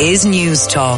is News Talk.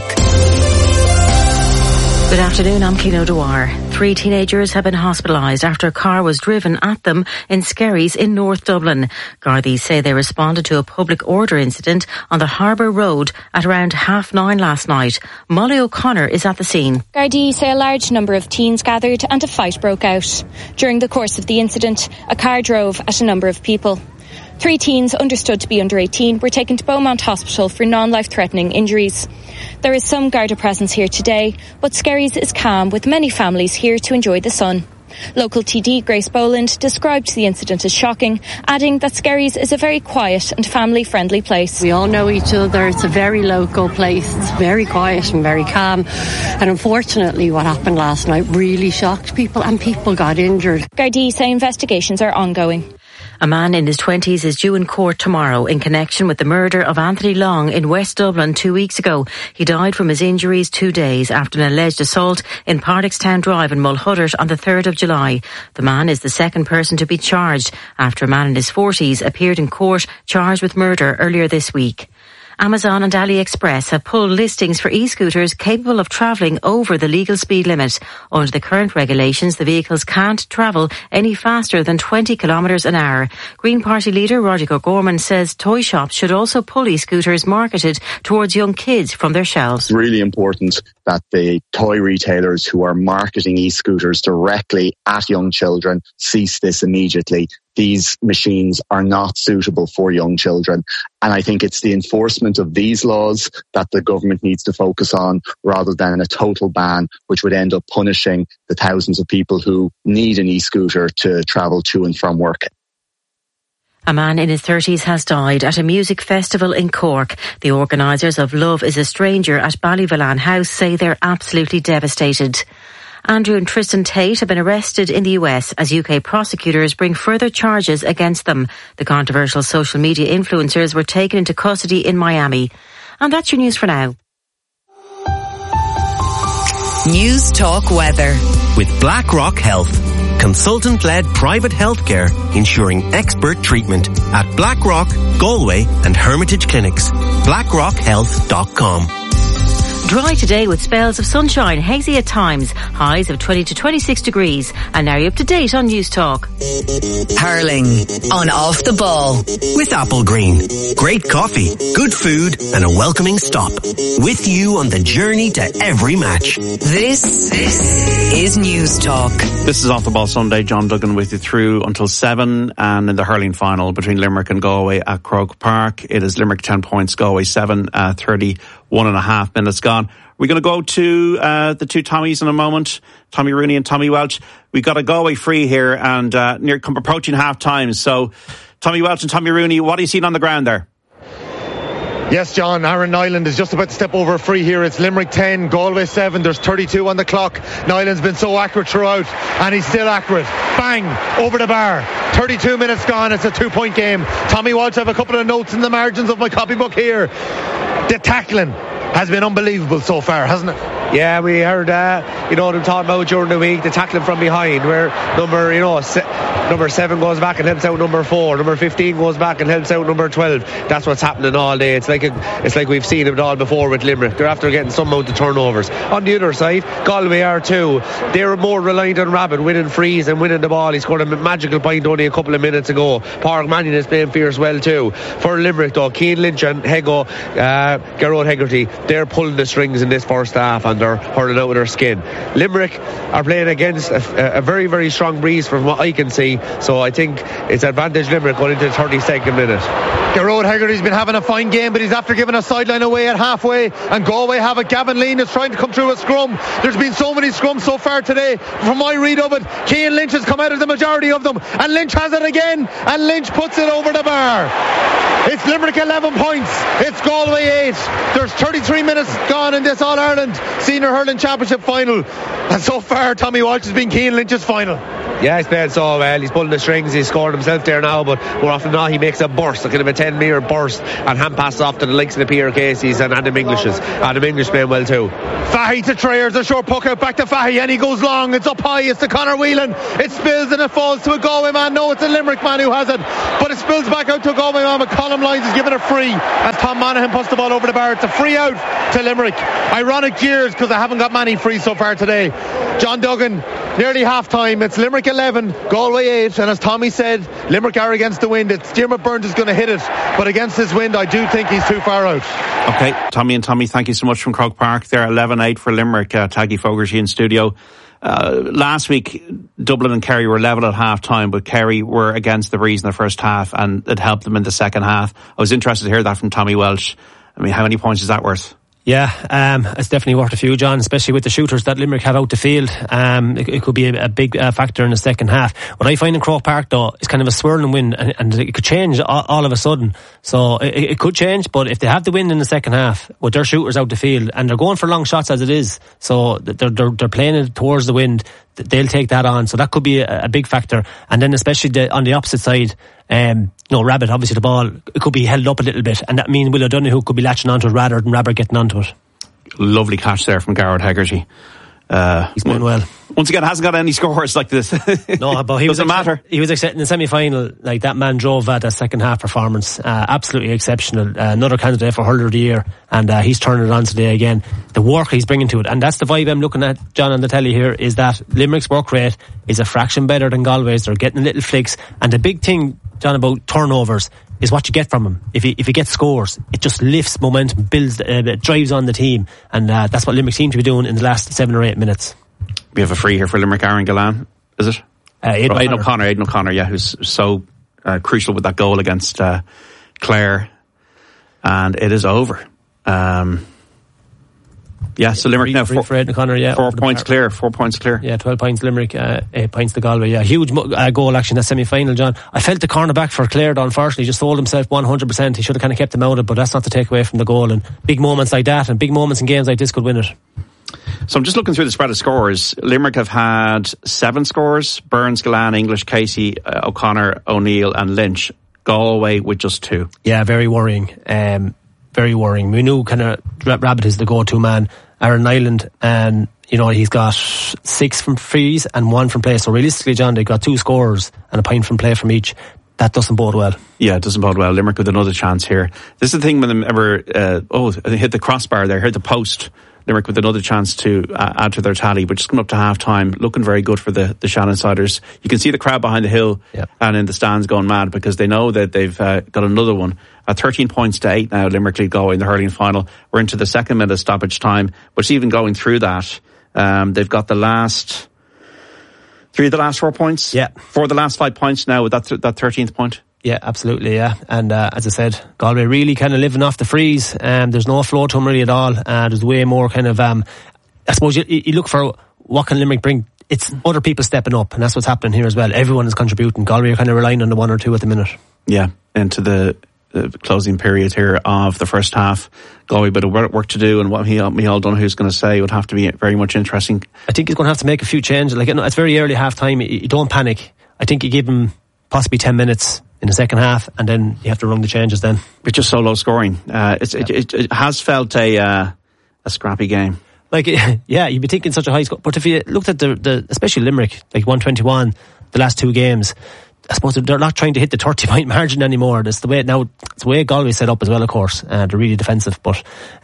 Good afternoon, I'm Keane O'Dwyer. 3 teenagers have been hospitalised after a car was driven at them in Skerries in North Dublin. Gardaí say they responded to a public order incident on the Harbour Road at around 9:30 last night. Molly O'Connor is at the scene. Gardaí say a large number of teens gathered and a fight broke out. During the course of the incident, a car drove at a number of people. 3 teens, understood to be under 18, were taken to Beaumont Hospital for non-life-threatening injuries. There is some Garda presence here today, but Skerries is calm, with many families here to enjoy the sun. Local TD Grace Boland described the incident as shocking, adding that Skerries is a very quiet and family-friendly place. We all know each other. It's a very local place. It's very quiet and very calm. And unfortunately, what happened last night really shocked people, and people got injured. Gardaí say investigations are ongoing. A man in his 20s is due in court tomorrow in connection with the murder of Anthony Long in West Dublin 2 weeks ago. He died from his injuries 2 days after an alleged assault in Pardickstown Drive in Mulhuddart on the 3rd of July. The man is the second person to be charged after a man in his 40s appeared in court charged with murder earlier this week. Amazon and AliExpress have pulled listings for e-scooters capable of travelling over the legal speed limit. Under the current regulations, the vehicles can't travel any faster than 20 kilometres an hour. Green Party leader Roger O'Gorman says toy shops should also pull e-scooters marketed towards young kids from their shelves. It's really important that the toy retailers who are marketing e-scooters directly at young children cease this immediately. These machines are not suitable for young children. And I think it's the enforcement of these laws that the government needs to focus on rather than a total ban, which would end up punishing the thousands of people who need an e-scooter to travel to and from work. A man in his 30s has died at a music festival in Cork. The organisers of Love is a Stranger at Ballyvillan House say they're absolutely devastated. Andrew and Tristan Tate have been arrested in the US as UK prosecutors bring further charges against them. The controversial social media influencers were taken into custody in Miami. And that's your news for now. News Talk Weather. With BlackRock Health. Consultant-led private healthcare ensuring expert treatment at BlackRock, Galway and Hermitage Clinics. BlackRockHealth.com. Dry today with spells of sunshine, hazy at times, highs of 20 to 26 degrees. And now you're up to date on News Talk. Hurling on Off the Ball. With Apple Green. Great coffee, good food and a welcoming stop. With you on the journey to every match. This is News Talk. This is Off the Ball Sunday. John Duggan with you through until 7, and in the hurling final between Limerick and Galway at Croke Park, it is Limerick 10 points, Galway 7, 31.5 minutes gone. We're going to go to the two Tommies in a moment, Tommy Rooney and Tommy Welch. We got a Galway free here and approaching half time. So Tommy Welch and Tommy Rooney, what are you seeing on the ground there? Yes, John, Aaron Nyland is just about to step over a free here. It's Limerick 10, Galway 7. There's 32 on the clock. Nyland's been so accurate throughout, and he's still accurate. Bang! Over the bar. 32 minutes gone. It's a 2-point game. Tommy Walsh, I have a couple of notes in the margins of my copybook here. The tackling has been unbelievable so far, hasn't it? Yeah, we heard, them talking about during the week, the tackling from behind, where number 7 goes back and helps out number 4, number 15 goes back and helps out number 12. That's what's happening all day. It's like we've seen it all before with Limerick. They're after getting some amount of turnovers. On the other side, Galway are too. They're more reliant on Rabbit winning frees and winning the ball. He scored a magical point only a couple of minutes ago. Pádraig Mannion is playing fierce well too. For Limerick though, Cian Lynch and Hego, Gearóid Hegarty, they're pulling the strings in this first half and they're hurling out with their skin. Limerick are playing against a very, very strong breeze from what I can see, so I think it's advantage Limerick going into the 32nd minute. Gearóid Hegarty's been having a fine game, but he's after giving a sideline away at halfway, and Galway have it. Gavin Lean is trying to come through a scrum. There's been so many scrums so far today. From my read of it, Cian Lynch has come out of the majority of them, and Lynch has it again, and Lynch puts it over the bar. It's Limerick 11 points, it's Galway 8. There's 33 minutes gone in this All-Ireland Senior Hurling Championship final, and so far Tommy Walsh has been Cian Lynch's final. Yeah, he's playing so well. He's pulling the strings. He's scoring himself there now, but more often than not, he makes a burst, a kind of a 10-metre burst, and hand passes off to the likes of the Peter Casey's and Adam Englishes. Adam English playing well too. Fahy to Trayers, a short puck out back to Fahy, and he goes long. It's up high. It's to Conor Whelan. It spills and it falls to a Galway man. No, it's a Limerick man who has it, but it spills back out to a Galway man. But Colm Lyons is giving it free as Tom Monaghan puts the ball over the bar. It's a free out to Limerick. Ironic jeers because I haven't got many free so far today. John Duggan, nearly half time. It's Limerick 11, Galway 8, and as Tommy said, Limerick are against the wind. It's Diarmuid Burns is going to hit it, but against this wind I do think he's too far out. Okay, Tommy and Tommy, thank you so much from Croke Park. They're 11-8 for Limerick. Taggy Fogarty in studio. Last week Dublin and Kerry were level at half time, but Kerry were against the breeze in the first half and it helped them in the second half. I was interested to hear that from Tommy Welsh. I mean, how many points is that worth? Yeah, it's definitely worth a few, John, especially with the shooters that Limerick have out the field. It could be a big factor in the second half. What I find in Croke Park, though, is kind of a swirling wind, and it could change all of a sudden. So it could change, but if they have the wind in the second half, with their shooters out the field, and they're going for long shots as it is, so they're playing it towards the wind, they'll take that on. So that could be a big factor. And then especially on the opposite side, Rabbit, obviously the ball, it could be held up a little bit, and that means Will O'Donoghue could be latching onto it rather than Rabbit getting onto it. Lovely catch there from Garrett Hegarty. He's playing well. Once again, hasn't got any scores like this. No, but he doesn't matter. He was in the semi-final. Like, that man drove that second half performance. Absolutely exceptional. Another candidate for Hurler of the Year, and he's turning it on today again. The work he's bringing to it, and that's the vibe I'm looking at, John, on the telly here, is that Limerick's work rate is a fraction better than Galway's. They're getting little flicks, and the big thing, John, about turnovers is what you get from him. If he gets scores, it just lifts momentum, builds, drives on the team, and that's what Limerick seem to be doing in the last 7 or 8 minutes. We have a free here for Limerick. Aaron Gillan, is it? Aidan O'Connor, yeah, who's so crucial with that goal against Clare, and it is over. So Limerick now for Aidan O'Connor, yeah, 4 points clear. 4 points clear. Yeah, 12 points Limerick, 8 points to Galway. Yeah, huge goal action in that semi-final, John. I felt the cornerback for Clare, unfortunately, just sold himself 100%. He should have kind of kept him out of it, but that's not to take away from the goal. And big moments like that, and big moments in games like this could win it. So I'm just looking through the spread of scores. Limerick have had 7 scores: Burns, Gillan, English, Casey, O'Connor, O'Neill and Lynch. Galway with just 2. Yeah, very worrying. Very worrying. We knew kind of Rabbit is the go-to man. Aaron Nyland, and he's got 6 from frees and 1 from play. So realistically, John, they've got 2 scorers and a point from play from each. That doesn't bode well. Yeah, it doesn't bode well. Limerick with another chance here. This is the thing when they hit the crossbar there, hit the post. Limerick with another chance to add to their tally, but just coming up to half time, looking very good for the Shannonsiders. You can see the crowd behind the hill and in the stands going mad because they know that they've got another one. 13 points to 8 now, Limerick lead Galway in the hurling final. We're into the second minute of stoppage time, but even going through that, they've got the last 3 of the last 4 points. Yeah. 4 of the last 5 points now with that 13th point. Yeah, absolutely, yeah. And as I said, Galway really kind of living off the freeze. There's no flow to them really at all. There's way more kind of, I suppose you look for what can Limerick bring. It's other people stepping up, and that's what's happening here as well. Everyone is contributing. Galway are kind of relying on the 1 or 2 at the minute. Yeah, into the closing period here of the first half. Galway, a bit of work to do, and what Micheál Donoghue's going to say would have to be very much interesting. I think he's going to have to make a few changes. Like, it's very early half time. You don't panic. I think you give him possibly 10 minutes in the second half, and then you have to run the changes then. It's just so low scoring. It has felt a scrappy game. Like, yeah, you'd be thinking such a high score. But if you looked at the especially Limerick, like 121, the last 2 games, I suppose they're not trying to hit the 30-point margin anymore. That's the way now. It's the way Galway's set up as well, of course. They're really defensive, but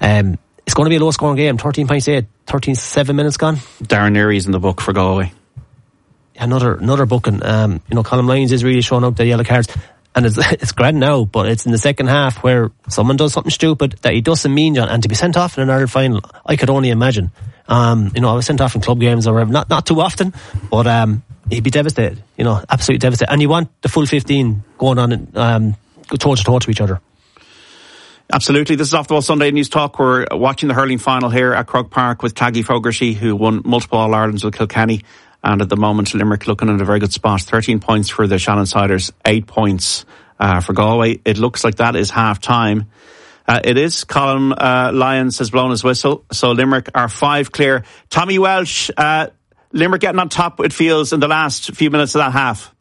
it's going to be a low-scoring game. 13.8, 13-7 minutes gone. Darren Neary's in the book for Galway. Another booking. Colm Lyons is really showing up the yellow cards, and it's grand now, but it's in the second half where someone does something stupid that he doesn't mean, John, and to be sent off in an Ireland final, I could only imagine. I was sent off in club games or whatever, not too often, but he'd be devastated. Absolutely devastated. And you want the full 15 going on toe to toe to each other. Absolutely. This is Off the Ball Sunday News Talk. We're watching the hurling final here at Croke Park with Taggy Fogarty, who won multiple All-Irelands with Kilkenny. And at the moment, Limerick looking in a very good spot. 13 points for the Shannonsiders, 8 points for Galway. It looks like that is half time. It is. Colm Lyons has blown his whistle. So Limerick are 5 clear. Tommy Welsh, Limerick getting on top, it feels, in the last few minutes of that half.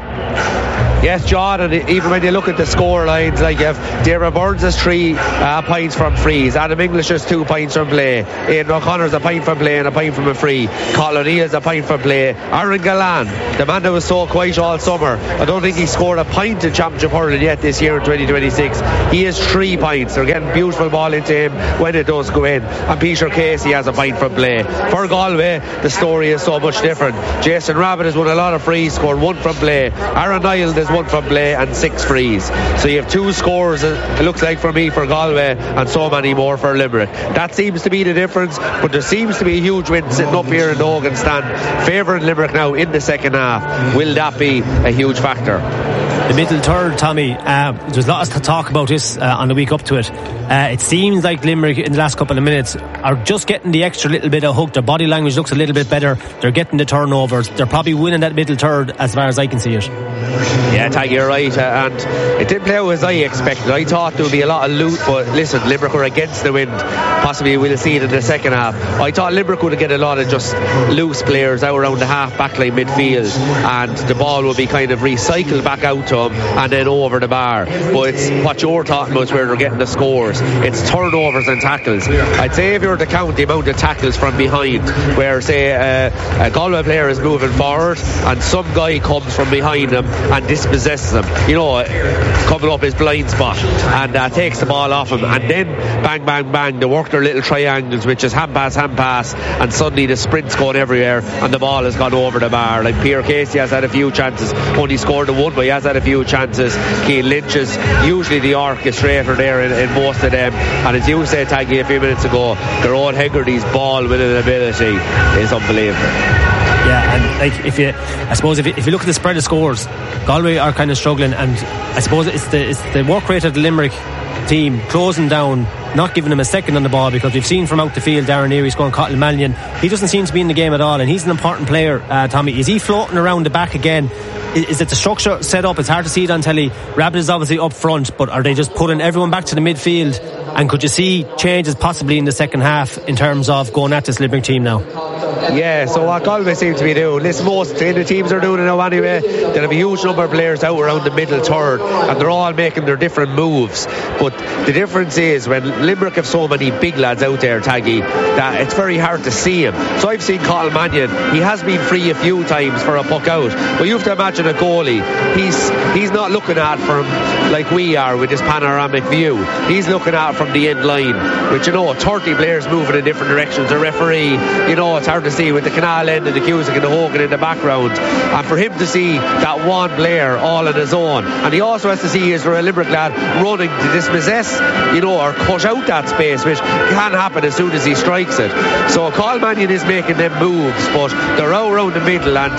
Yes, John, and even when you look at the score lines, like you have Deirdre Burns has 3 points from frees, Adam English has 2 points from play, Aidan O'Connor's a point from play and a point from a free, Colin O'Neill's a point from play, Aaron Gallan, the man that was so quiet all summer, I don't think he scored a point in Championship hurling yet this year in 2026. He has 3 points. They're getting beautiful ball into him when it does go in, and Peter Casey has a point from play. For Galway, the story is so much different. Jason Rabbit has won a lot of frees, scored 1 from play. Aaron Niles has 1 from play and 6 frees. So you have 2 scores, it looks like, for me, for Galway, and so many more for Limerick. That seems to be the difference, but there seems to be a huge win sitting up here in the Hogan stand favouring Limerick now in the second half. Will that be a huge factor? The middle third, Tommy, there's lots to talk about this on the week up to it. It seems like Limerick in the last couple of minutes are just getting the extra little bit of hook. Their body language looks a little bit better. They're getting the turnovers. They're probably winning that middle third as far as I can see it. Yeah, Tag, you're right, and it didn't play out as I expected. I thought there would be a lot of loot, but listen, Limerick were against the wind. Possibly we'll see it in the second half. I thought Limerick would get a lot of just loose players out around the half backline midfield, and the ball will be kind of recycled back out to them and then over the bar. But it's what you're talking about, where they're getting the scores. It's turnovers and tackles. I'd say if you were to count the amount of tackles from behind, where say a Galway player is moving forward and some guy comes from behind them and dispossesses him, coming up his blind spot, and takes the ball off him, and then bang bang bang, they work their little triangles, which is hand pass, and suddenly the sprint's going everywhere and the ball has gone over the bar. Like Peter Casey has had a few chances, only scored the 1, but he has had a few chances. Cian Lynch is usually the orchestrator there in most of them, and as you said, Taggy, a few minutes ago, their own Hegarty's ball winning ability is unbelievable. Yeah, and like if you look at the spread of scores, Galway are kind of struggling, and I suppose it's the work rate of the Limerick team closing down, not giving them a second on the ball, because we've seen from out the field Darren Neary scoring Cottle Mannion. He doesn't seem to be in the game at all, and he's an important player. Tommy, is he floating around the back again? Is it the structure set up? It's hard to see it on telly. Rabbit is obviously up front, but are they just putting everyone back to the midfield? And could you see changes possibly in the second half in terms of going at this Limerick team now? Yeah, so what Galway seems to be doing, most of the teams are doing it now anyway. They have a huge number of players out around the middle third, and they're all making their different moves. But the difference is when Limerick have so many big lads out there, Taggy, that it's very hard to see him. So I've seen Cottle Mannion, he has been free a few times for a puck out, but you have to imagine a goalie, he's not looking at from like we are with this panoramic view. He's looking at from the end line, which 30 players moving in different directions. A referee, it's hard to see with the Canal end and the Cusack and the Hogan in the background, and for him to see that one player all on his own, and he also has to see is for a Limerick lad running to dispossess or cut out that space, which can happen as soon as he strikes it. So Cottle Mannion is making them moves, but they're out around the middle, and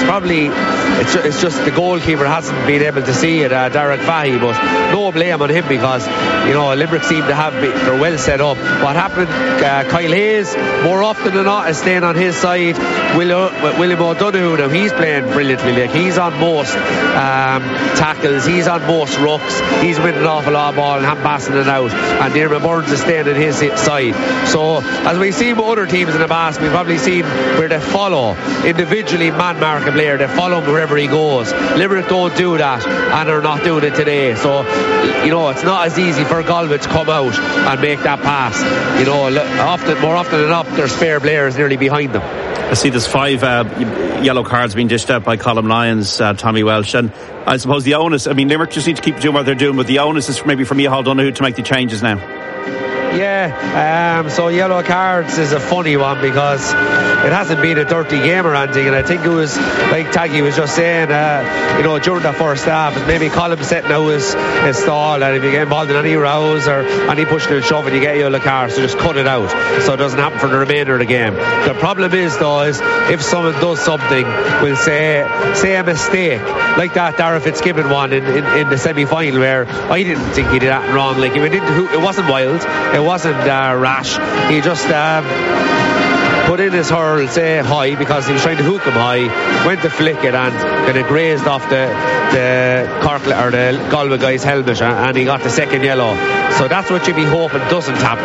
it's just the goalkeeper hasn't been able to see it, Derek Fahy, but no blame on him, because Limerick seem to have they're well set up. What happened, Kyle Hayes more often than not is staying on his side. William O'Donoghue now, he's playing brilliantly. Like, he's on most tackles, he's on most rucks, he's winning an awful lot of ball and passing it out, and Deirdre Burns is staying on his side. So as we've seen with other teams in the past, we've probably seen where they follow individually man mark a player, they follow him wherever he goes. Limerick don't do that, and they're not doing it today. So it's not as easy for Galway to come out and make that pass. More often than not, their spare players nearly behind them. I see there's 5 yellow cards being dished out by Colm Lyons, Tommy Welsh, and I suppose the onus, Limerick just need to keep doing what they're doing, but the onus is maybe for Micheál Donoghue to make the changes now. Yeah, so yellow cards is a funny one, because it hasn't been a dirty game or anything, and I think it was like Taggy was just saying, during the first half, maybe Colm setting out his stall, and if you get involved in any rows or any pushing and shoving, you get a yellow card, so just cut it out so it doesn't happen for the remainder of the game. The problem is if someone does something, we'll say a mistake like that Darragh Fitzgibbon one in the semi-final, where I didn't think he did that wrong. Like, it wasn't wild, it wasn't rash, he just put in his hurl, say high, because he was trying to hook him high, went to flick it and kind of grazed off the Cork or the Galway guy's helmet, and he got the second yellow. So that's what you'd be hoping doesn't happen.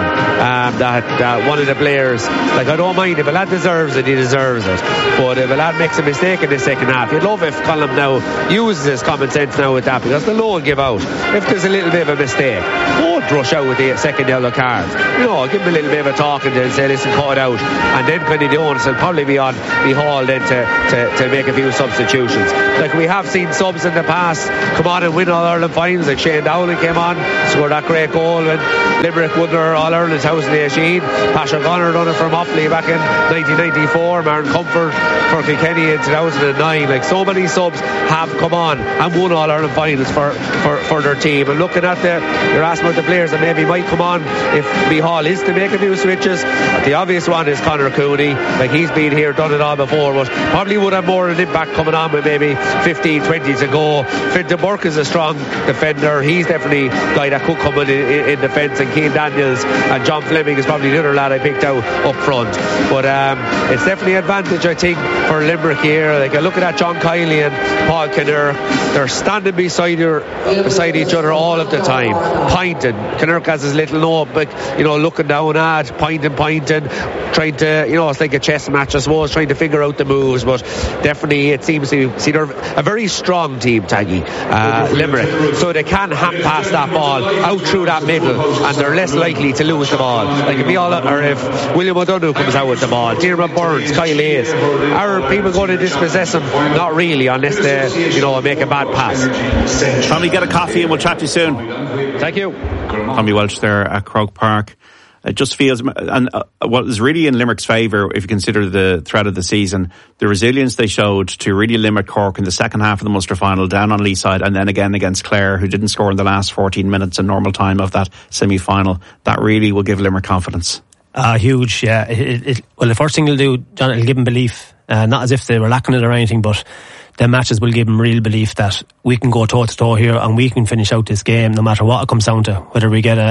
That one of the players, like, I don't mind if a lad deserves it, he deserves it. But if a lad makes a mistake in the second half, you'd love if Colm now uses his common sense now with that, because the law will give out. If there's a little bit of a mistake, don't rush out with the second yellow card. Give him a little bit of a talking to and say, listen, cut it out. And then kind of the onus will probably be on the Hall then to make a few substitutions. Like, we have seen subs in the past come on and win All-Ireland finals. Like Shane Dowling came on, scored that great goal when Limerick won their All-Ireland 2018. Patrick Gunner done it for Offaly back in 1994. Martin Comfort for Kilkenny in 2009. Like, so many subs have come on and won All-Ireland finals for their team. And looking at you're asking about the players that maybe might come on if Hall is to make a few switches. The obvious one is Conor Cooney. Like, he's been here, done it all before, but probably would have more of an impact coming on with maybe 15-20 to go. Fintan Burke is a strong defender. He's definitely a guy that could come in defence, and Keane Daniels and John Fleming is probably the other lad I picked out up front. But it's definitely an advantage, I think, for Limerick here. Like, I look at that John Kiley and Paul Kinnerk, they're standing beside each other all of the time, pointing. Kinnerk has his little notebook, looking down at, pointing, trying to, it's like a chess match, I suppose, trying to figure out the moves. But definitely it seems to see they're a very strong team, Taggy, Limerick, so they can hop past that ball out through that middle, and they're less likely to lose the ball. Like, if William O'Donoghue comes out with the ball, Diarmuid Burns, Kyle Hayes, are people going to dispossess him? Not really, unless they make a bad pass. Tommy, get a coffee and we'll chat to you soon. Thank you. Tommy Walsh there at Croke Park. It just feels, and what is really in Limerick's favour, if you consider the threat of the season, the resilience they showed to really limit Cork in the second half of the Munster final down on Leeside, and then again against Clare, who didn't score in the last 14 minutes in normal time of that semi-final. That really will give Limerick confidence. Huge, yeah. Well, the first thing it'll do, John, it'll give them belief. Not as if they were lacking it or anything, but the matches will give them real belief that we can go toe to toe here and we can finish out this game no matter what it comes down to, whether we get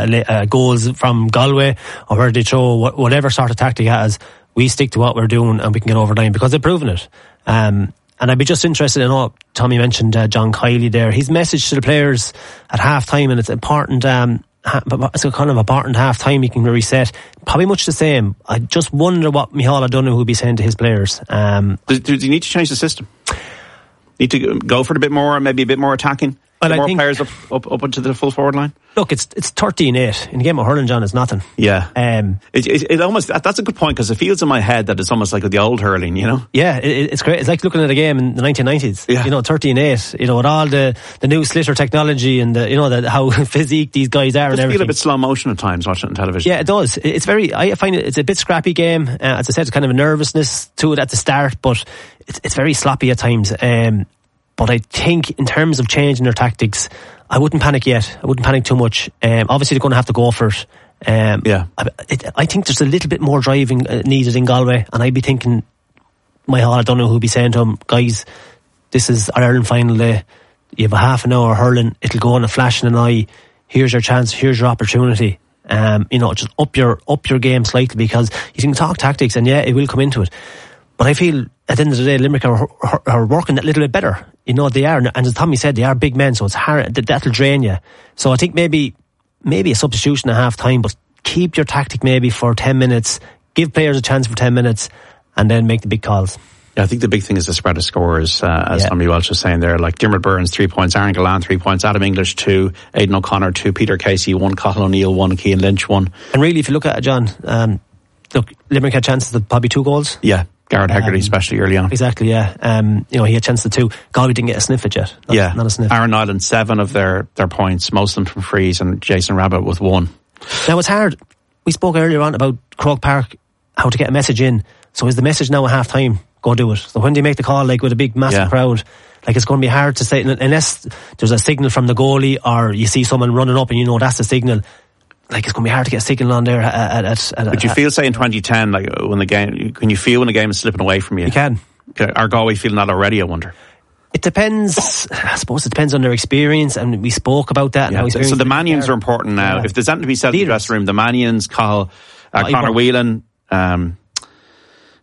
a goals from Galway or whether they throw whatever sort of tactic it has. We stick to what we're doing and we can get over the line because they've proven it. And I'd be just interested in what Tommy mentioned, John Kiley there, his message to the players at half time, and it's important. It's a kind of important half time he can reset. Probably much the same. I just wonder what Micheál O'Donoghue will be saying to his players. Do you need to change the system? Need to go for it a bit more, maybe a bit more attacking? Well, more players up into the full forward line? Look, it's 13-8. In the game of hurling, John, it's nothing. Yeah. It almost, that's a good point, because it feels in my head that it's almost like the old hurling, Yeah, it's great. It's like looking at a game in the 1990s. Yeah. 13-8, with all the new slitter technology and how physique these guys are and everything. It feels a bit slow motion at times watching it on television. Yeah, it does. I find it's a bit scrappy game. As I said, it's kind of a nervousness to it at the start, but it's very sloppy at times. But I think in terms of changing their tactics, I wouldn't panic yet. I wouldn't panic too much. Obviously, they're going to have to go for it. I think there's a little bit more driving needed in Galway, and I'd be thinking, Micheál O'Donoghue will be saying to them, guys, this is our Ireland final day. You have a half an hour hurling. It'll go on a flash in an eye. Here's your chance. Here's your opportunity. Just up your game slightly, because you can talk tactics, and yeah, it will come into it. But I feel at the end of the day, Limerick are working that little bit better. They are, and as Tommy said, they are big men, so it's hard. That'll drain you. So I think maybe a substitution at half time, but keep your tactic maybe for 10 minutes, give players a chance for 10 minutes, and then make the big calls. Yeah, I think the big thing is the spread of scores, as Tommy Walsh was saying there. Like Diarmuid Burns, 3 points, Aaron Gillane, 3 points, Adam English, 2, Aidan O'Connor, 2, Peter Casey, 1, Cathal O'Neill, 1, Cian Lynch, 1. And really, if you look at it, John, Limerick had chances of probably 2 goals. Yeah. Garrett Hegarty, especially early on. Exactly, yeah. He had chance to 2. Galway didn't get a sniff at yet. Not a sniff. Aaron Nyland, 7 of their points, most of them from frees, and Jason Rabbit with 1. Now it's hard. We spoke earlier on about Croke Park, how to get a message in. So is the message now at half time? Go do it. So when do you make the call, like with a big massive crowd? Like, it's going to be hard to say, unless there's a signal from the goalie or you see someone running up and that's the signal. Like, it's going to be hard to get a signal on there. But you feel, say, in 2010, like can you feel when the game is slipping away from you? You can. Are Galway feeling that already, I wonder? It depends. I suppose it depends on their experience, and we spoke about that. And how so the Manions are important now. Yeah. If there's something to be said in the dressing room, the Manions, Conor Whelan,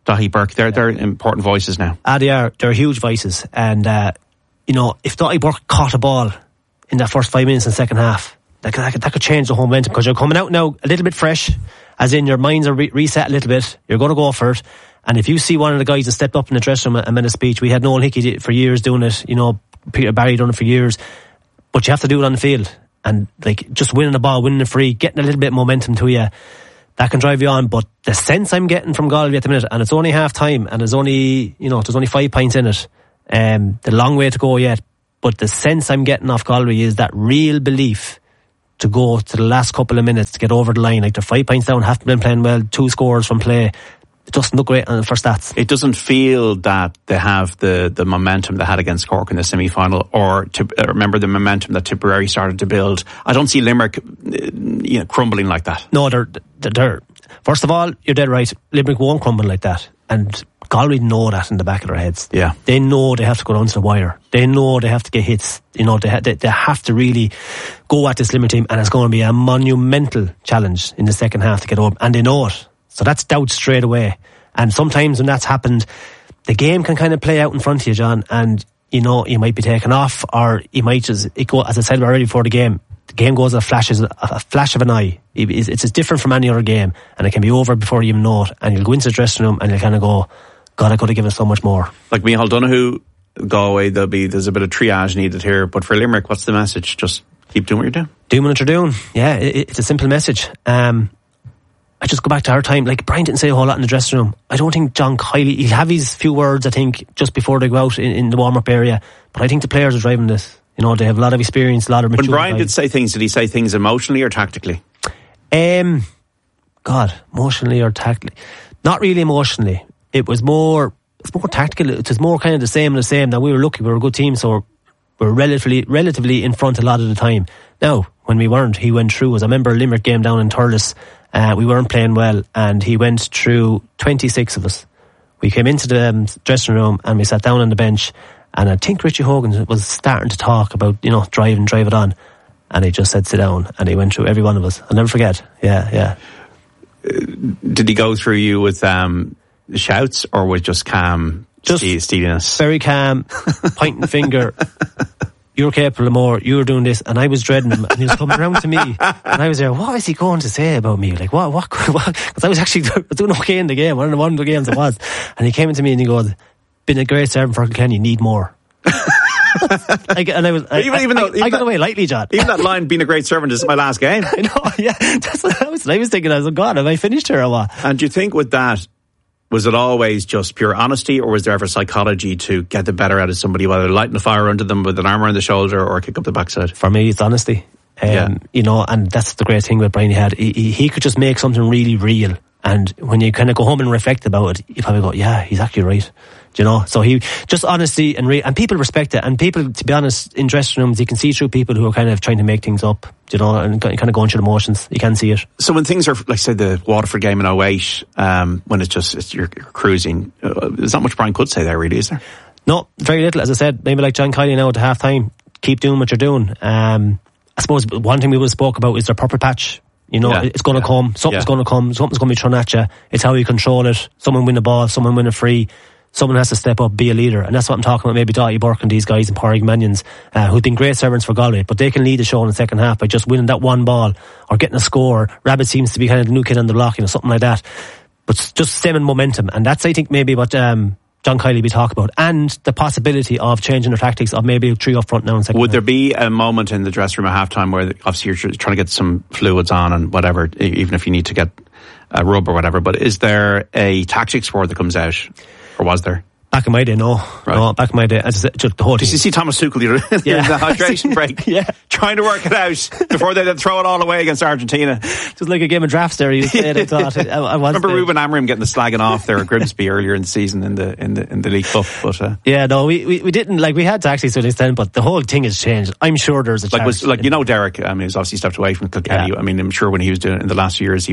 Daithí Burke. They're important voices now. They are. They're huge voices. And, if Daithí Burke caught a ball in that first 5 minutes in the second half, that could change the whole momentum, because you're coming out now a little bit fresh, as in your minds are reset a little bit. You're going to go for it. And if you see one of the guys that stepped up in the dressing room and made a speech, we had Noel Hickey for years doing it, Peter Barry done it for years, but you have to do it on the field. And just winning the ball, winning the free, getting a little bit of momentum to you, that can drive you on. But the sense I'm getting from Galway at the minute, and it's only half time, and there's only 5 pints in it, the long way to go yet, but the sense I'm getting off Galway is that real belief to go to the last couple of minutes to get over the line. They're 5 pints down, haven't been playing well, 2 scores from play. It doesn't look great for stats. It doesn't feel that they have the momentum they had against Cork in the semi-final, or remember the momentum that Tipperary started to build. I don't see Limerick crumbling like that. No, they're first of all, you're dead right. Limerick won't crumble like that. And Galway know that in the back of their heads. Yeah. They know they have to go down to the wire. They know they have to get hits. They have to really go at this Limerick team, and it's going to be a monumental challenge in the second half to get over. And they know it. So that's doubt straight away. And sometimes when that's happened, the game can kind of play out in front of you, John, and you might be taken off, or you might as I said already before the game goes a flash of an eye. It's as different from any other game, and it can be over before you even know it. And you'll go into the dressing room and you'll kind of go, God, I could have given so much more. Like Micheál Donoghue, Galway, there's a bit of triage needed here. But for Limerick, what's the message? Just keep doing what you're doing. Doing what you're doing. Yeah, it's a simple message. I just go back to our time. Brian didn't say a whole lot in the dressing room. I don't think John Kiely, he'll have his few words, I think, just before they go out in the warm-up area. But I think the players are driving this. They have a lot of experience, a lot of maturity. When Brian did say things, did he say things emotionally or tactically? Emotionally or tactically? Not really emotionally. It's more tactical. It was more kind of the same. Now, we were lucky, we were a good team, so we're relatively in front a lot of the time. Now, when we weren't, he went through us. I remember a Limerick game down in Thurles. We weren't playing well, and he went through 26 of us. We came into the dressing room and we sat down on the bench, and I think Richie Hogan was starting to talk about, drive it on, and he just said sit down, and he went through every one of us. I'll never forget. Yeah. Did he go through you with shouts, or with just calm steadiness? Very calm, pointing the finger. You're capable of more, you're doing this, and I was dreading him, and he was coming around to me, and I was there, what is he going to say about me? What? Because I was actually doing okay in the game, one of the games it was, and he came into me and he goes, been a great servant for Kilkenny, need more. And I was, I got away lightly, John. Even that line, being a great servant, is my last game. I know, yeah, that's what I was thinking. I was like, God, have I finished here or what? And do you think with that, was it always just pure honesty, or was there ever psychology to get the better out of somebody, whether lighting the fire under them with an arm around the shoulder or kick up the backside? For me, it's honesty. And that's the great thing with Brian. He could just make something really real. And when you kind of go home and reflect about it, you probably go, yeah, he's actually right. So he just honesty and people respect it. And people, to be honest, in dressing rooms, you can see through people who are kind of trying to make things up, and kind of going through the motions. You can see it. So when things are, like say the Waterford game in 2008, when you're cruising, there's not much Brian could say there, really, is there? No, very little. As I said, maybe like John Kiely now at the half time, keep doing what you're doing. I suppose one thing we would have spoke about is their purple patch. It's going to come. Something's going to come. Something's going to be thrown at you. It's how you control it. Someone win the ball. Someone win a free. Someone has to step up, be a leader. And that's what I'm talking about, maybe Daithí Burke and these guys and Pádraig Mannions, who've been great servants for Galway, but they can lead the show in the second half by just winning that one ball or getting a score. Rabbit seems to be kind of the new kid on the block, something like that. But just stemming momentum. And that's, I think, maybe what John Kiely be talking about. And the possibility of changing their tactics of maybe 3 up front now in second Would half. there be a moment in the dressing room at halftime where obviously you're trying to get some fluids on and whatever, even if you need to get a rub or whatever, but is there a tactics word that comes out? Or was there? Back in my day, no. Right. No, back in my day, as I said, just the whole thing. Did you see Thomas Tuchel in the hydration break? Yeah. Trying to work it out before they throw it all away against Argentina. Just like a game of drafts there, you said. I thought. I remember Ruben Amorim getting the slagging off there at Grimsby earlier in the season in the League Cup. But yeah, no, we didn't, we had to actually to an extent, but the whole thing has changed. I'm sure there's a chance. Derek, he's obviously stepped away from Kilkenny. Yeah. I'm sure when he was doing it in the last years,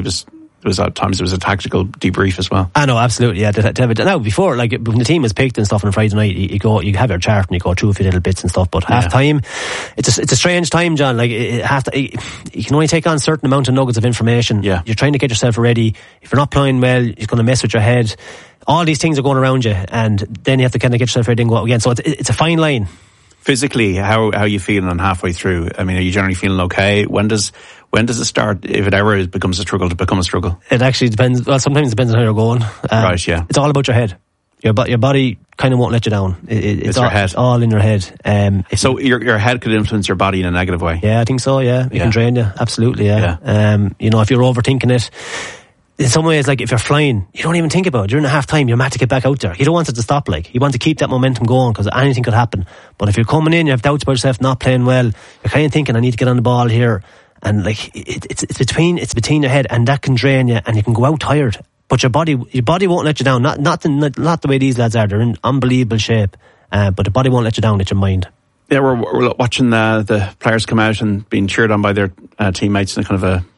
at times there was a tactical debrief as well. I know, absolutely, yeah. Now, before, when the team was picked and stuff on a Friday night, you have your chart and you go through a few little bits and stuff, but half time, it's a strange time, John. You can only take on a certain amount of nuggets of information. Yeah. You're trying to get yourself ready. If you're not playing well, it's going to mess with your head. all these things are going around you, and then you have to kind of get yourself ready and go out again. So it's a fine line. Physically, how are you feeling on halfway through? I mean, are you generally feeling okay? When does it start, if it ever becomes a struggle, to become a struggle? It actually depends. Well, sometimes it depends on how you're going. Right, yeah. It's all about your head. Your body kind of won't let you down. It's your head. It's all in your head. So your head could influence your body in a negative way? Yeah, I think so, yeah. It can drain you, absolutely, yeah. If you're overthinking it, in some ways, like if you're flying, you don't even think about it. During the half time, you're mad to get back out there. You don't want it to stop, like. You want to keep that momentum going because anything could happen. But if you're coming in, you have doubts about yourself, not playing well, you're kind of thinking, I need to get on the ball here. And like, it's between your head, and that can drain you, and you can go out tired. But your body won't let you down. Not the way these lads are. They're in unbelievable shape. But the body won't let you down, it's your mind. Yeah, we're watching the players come out and being cheered on by their teammates in a kind of a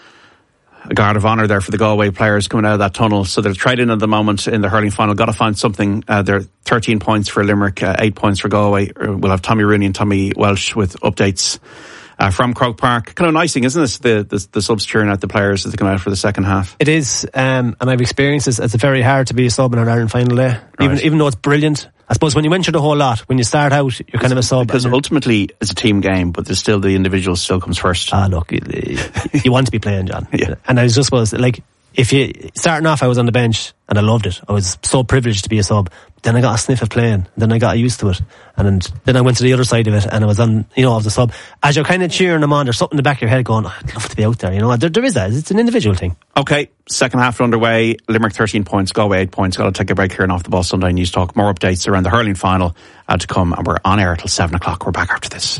guard of honour there for the Galway players coming out of that tunnel. So they're tried in at the moment in the hurling final. Got to find something. They're 13 points for Limerick, 8 points for Galway. We'll have Tommy Rooney and Tommy Welsh with updates from Croke Park. Kind of nicing, isn't it? The subs cheering out the players as they come out for the second half. It is, and I've experienced this. It's very hard to be a sub in an Ireland final day, right. Even though it's brilliant. I suppose when you went through the whole lot, when you start out, you're kind of a sub. Because ultimately it's a team game, but there's still the individual still comes first. Look, you want to be playing, John. Yeah. And I just was like, if you starting off, I was on the bench and I loved it. I was so privileged to be a sub. Then I got a sniff of playing. Then I got used to it, and then I went to the other side of it, and I was on, I was a sub. As you're kind of cheering them on, there's something in the back of your head going, I'd love to be out there. There is that. It's an individual thing. Okay, second half underway. Limerick 13 points, Galway 8 points. Got to take a break here and Off the Ball Sunday News Talk. More updates around the hurling final to come, and we're on air till 7 o'clock. We're back after this.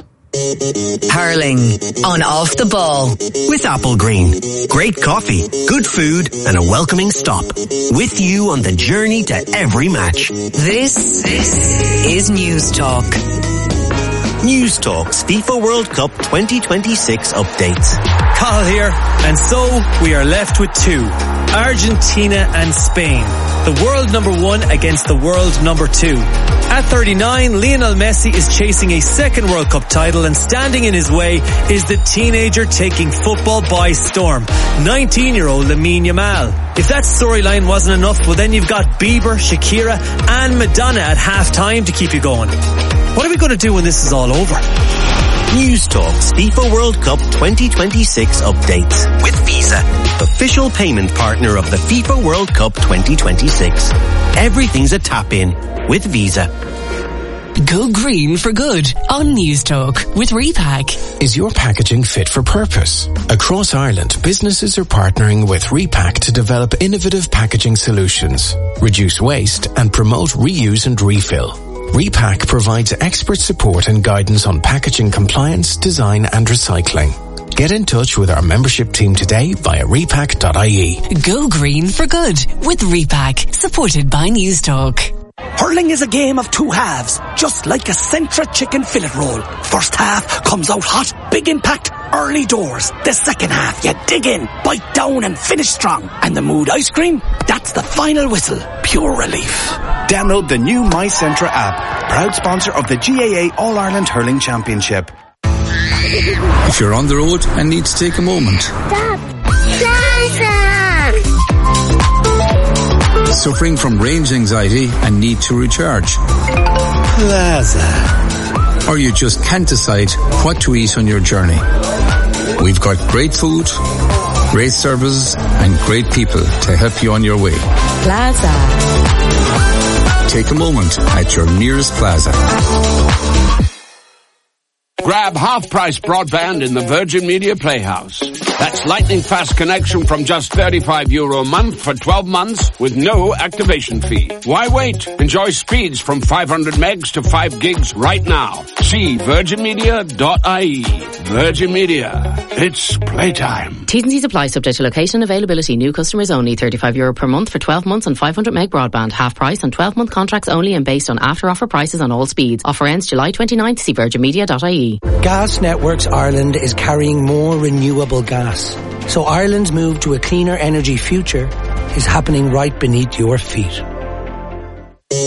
Hurling on Off the Ball with Apple Green. Great coffee, good food, and a welcoming stop. With you on the journey to every match. This is News Talk. News Talk's FIFA World Cup 2026 updates. Cathal here, and so we are left with two. Argentina and Spain. The world number one against the world number two. At 39, Lionel Messi is chasing a second World Cup title, and standing in his way is the teenager taking football by storm, 19-year-old Lamine Yamal. If that storyline wasn't enough, well then you've got Bieber, Shakira and Madonna at half-time to keep you going. What are we going to do when this is all over? News Talk's FIFA World Cup 2026 updates with Visa, official payment partner of the FIFA World Cup 2026. Everything's a tap-in with Visa. Go green for good on News Talk with Repack. Is your packaging fit for purpose? Across Ireland, businesses are partnering with Repack to develop innovative packaging solutions, reduce waste and promote reuse and refill. Repack provides expert support and guidance on packaging compliance, design and recycling. Get in touch with our membership team today via repack.ie. Go green for good with Repack, supported by News Talk. Hurling is a game of two halves, just like a Centra chicken fillet roll. First half comes out hot, big impact, early doors. The second half, you dig in, bite down and finish strong. And the Mood ice cream, that's the final whistle, pure relief. Download the new My Centra app, proud sponsor of the GAA All-Ireland Hurling Championship. If you're on the road and need to take a moment. Stop! Plaza! Suffering from range anxiety and need to recharge. Plaza. Or you just can't decide what to eat on your journey. We've got great food, great services and great people to help you on your way. Plaza. Take a moment at your nearest Plaza. Grab half-price broadband in the Virgin Media Playhouse. That's lightning fast connection from just €35 a month for 12 months with no activation fee. Why wait? Enjoy speeds from 500 megs to 5 gigs right now. See virginmedia.ie. Virgin Media. It's playtime. T's and C's apply, subject to location and availability. New customers only. €35 per month for 12 months and 500 meg broadband. Half price on 12-month contracts only and based on after-offer prices on all speeds. Offer ends July 29th. See virginmedia.ie. Gas Networks Ireland is carrying more renewable gas. So Ireland's move to a cleaner energy future is happening right beneath your feet.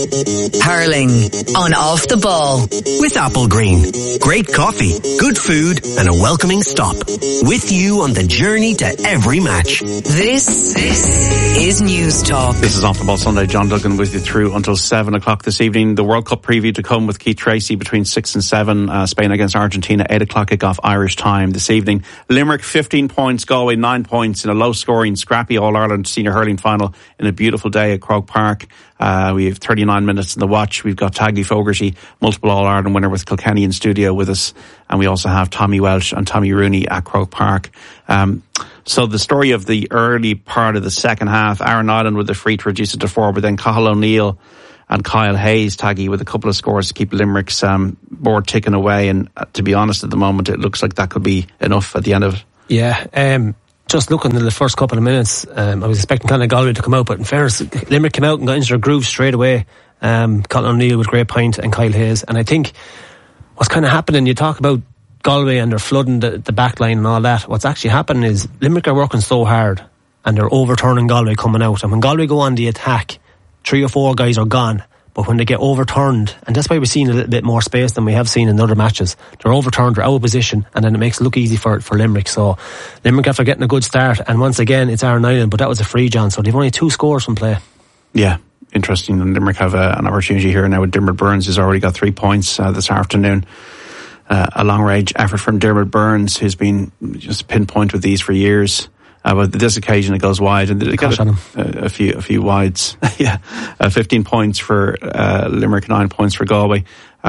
Hurling on Off the Ball with Apple Green. Great coffee, good food and a welcoming stop. With you on the journey to every match. This is News Talk. This is Off the Ball Sunday. John Duggan with you through until 7 o'clock this evening. The World Cup preview to come with Keith Tracy between 6 and 7. Spain against Argentina, 8 o'clock kickoff Irish time this evening. Limerick 15 points, Galway 9 points in a low scoring, scrappy All-Ireland senior hurling final in a beautiful day at Croke Park. We have 39 minutes in the watch. We've got Taggy Fogarty, multiple All-Ireland winner with Kilkenny in studio with us. And we also have Tommy Welsh and Tommy Rooney at Croke Park. So the story of the early part of the second half, Aaron Island with the free to reduce it to 4, but then Cathal O'Neill and Kyle Hayes, Taggy, with a couple of scores to keep Limerick's board ticking away. And to be honest, at the moment, it looks like that could be enough at the end of it. Yeah, just looking at the first couple of minutes, I was expecting kind of Galway to come out, but in fairness, Limerick came out and got into their groove straight away. Cathal O'Neill with great point and Kyle Hayes. And I think what's kind of happening, you talk about Galway and they're flooding the back line and all that. What's actually happening is Limerick are working so hard and they're overturning Galway coming out. And when Galway go on the attack, 3 or 4 guys are gone. But when they get overturned, and that's why we're seeing a little bit more space than we have seen in other matches, they're overturned, they're out of position, and then it makes it look easy for Limerick. So Limerick, after getting a good start, and once again it's Aaron Island, but that was a free, John, so they've only 2 scores from play. Yeah, interesting. And Limerick have an opportunity here now with Dermot Burns, who's already got 3 points this afternoon. A long range effort from Dermot Burns, who's been just pinpoint with these for years. But this occasion it goes wide, and they got a few wides. Yeah, 15 points for Limerick, 9 points for Galway.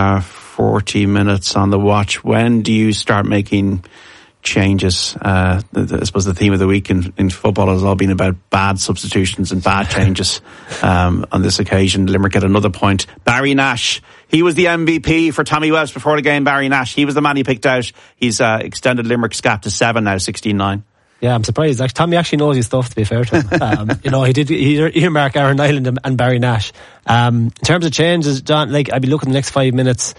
40 minutes on the watch. When do you start making changes? I suppose the theme of the week in football has all been about bad substitutions and bad changes. On this occasion, Limerick get another point. Barry Nash, he was the MVP for Tommy Welsh before the game. Barry Nash, he was the man he picked out. He's extended Limerick's gap to 7 now, 16-9. Yeah, I'm surprised. Tommy actually knows his stuff, to be fair to him. He did earmark Aaron Island and Barry Nash. In terms of changes, John, I'd be looking the next 5 minutes,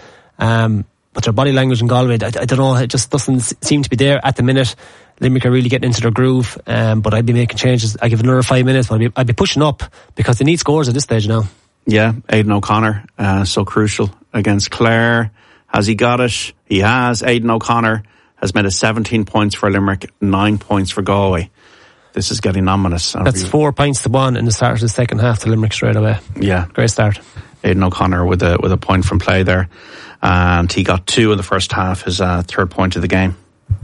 but their body language in Galway, I don't know, it just doesn't seem to be there at the minute. Limerick are really getting into their groove, but I'd be making changes. I give it another 5 minutes, but I'd be pushing up because they need scores at this stage now. Yeah, Aidan O'Connor, so crucial against Clare. Has he got it? He has. Aidan O'Connor has made 17 points for Limerick, 9 points for Galway. This is getting ominous. That's 4 points to 1 in the start of the second half to Limerick straight away. Yeah. Great start. Aidan O'Connor with a point from play there. And he got 2 in the first half, his third point of the game.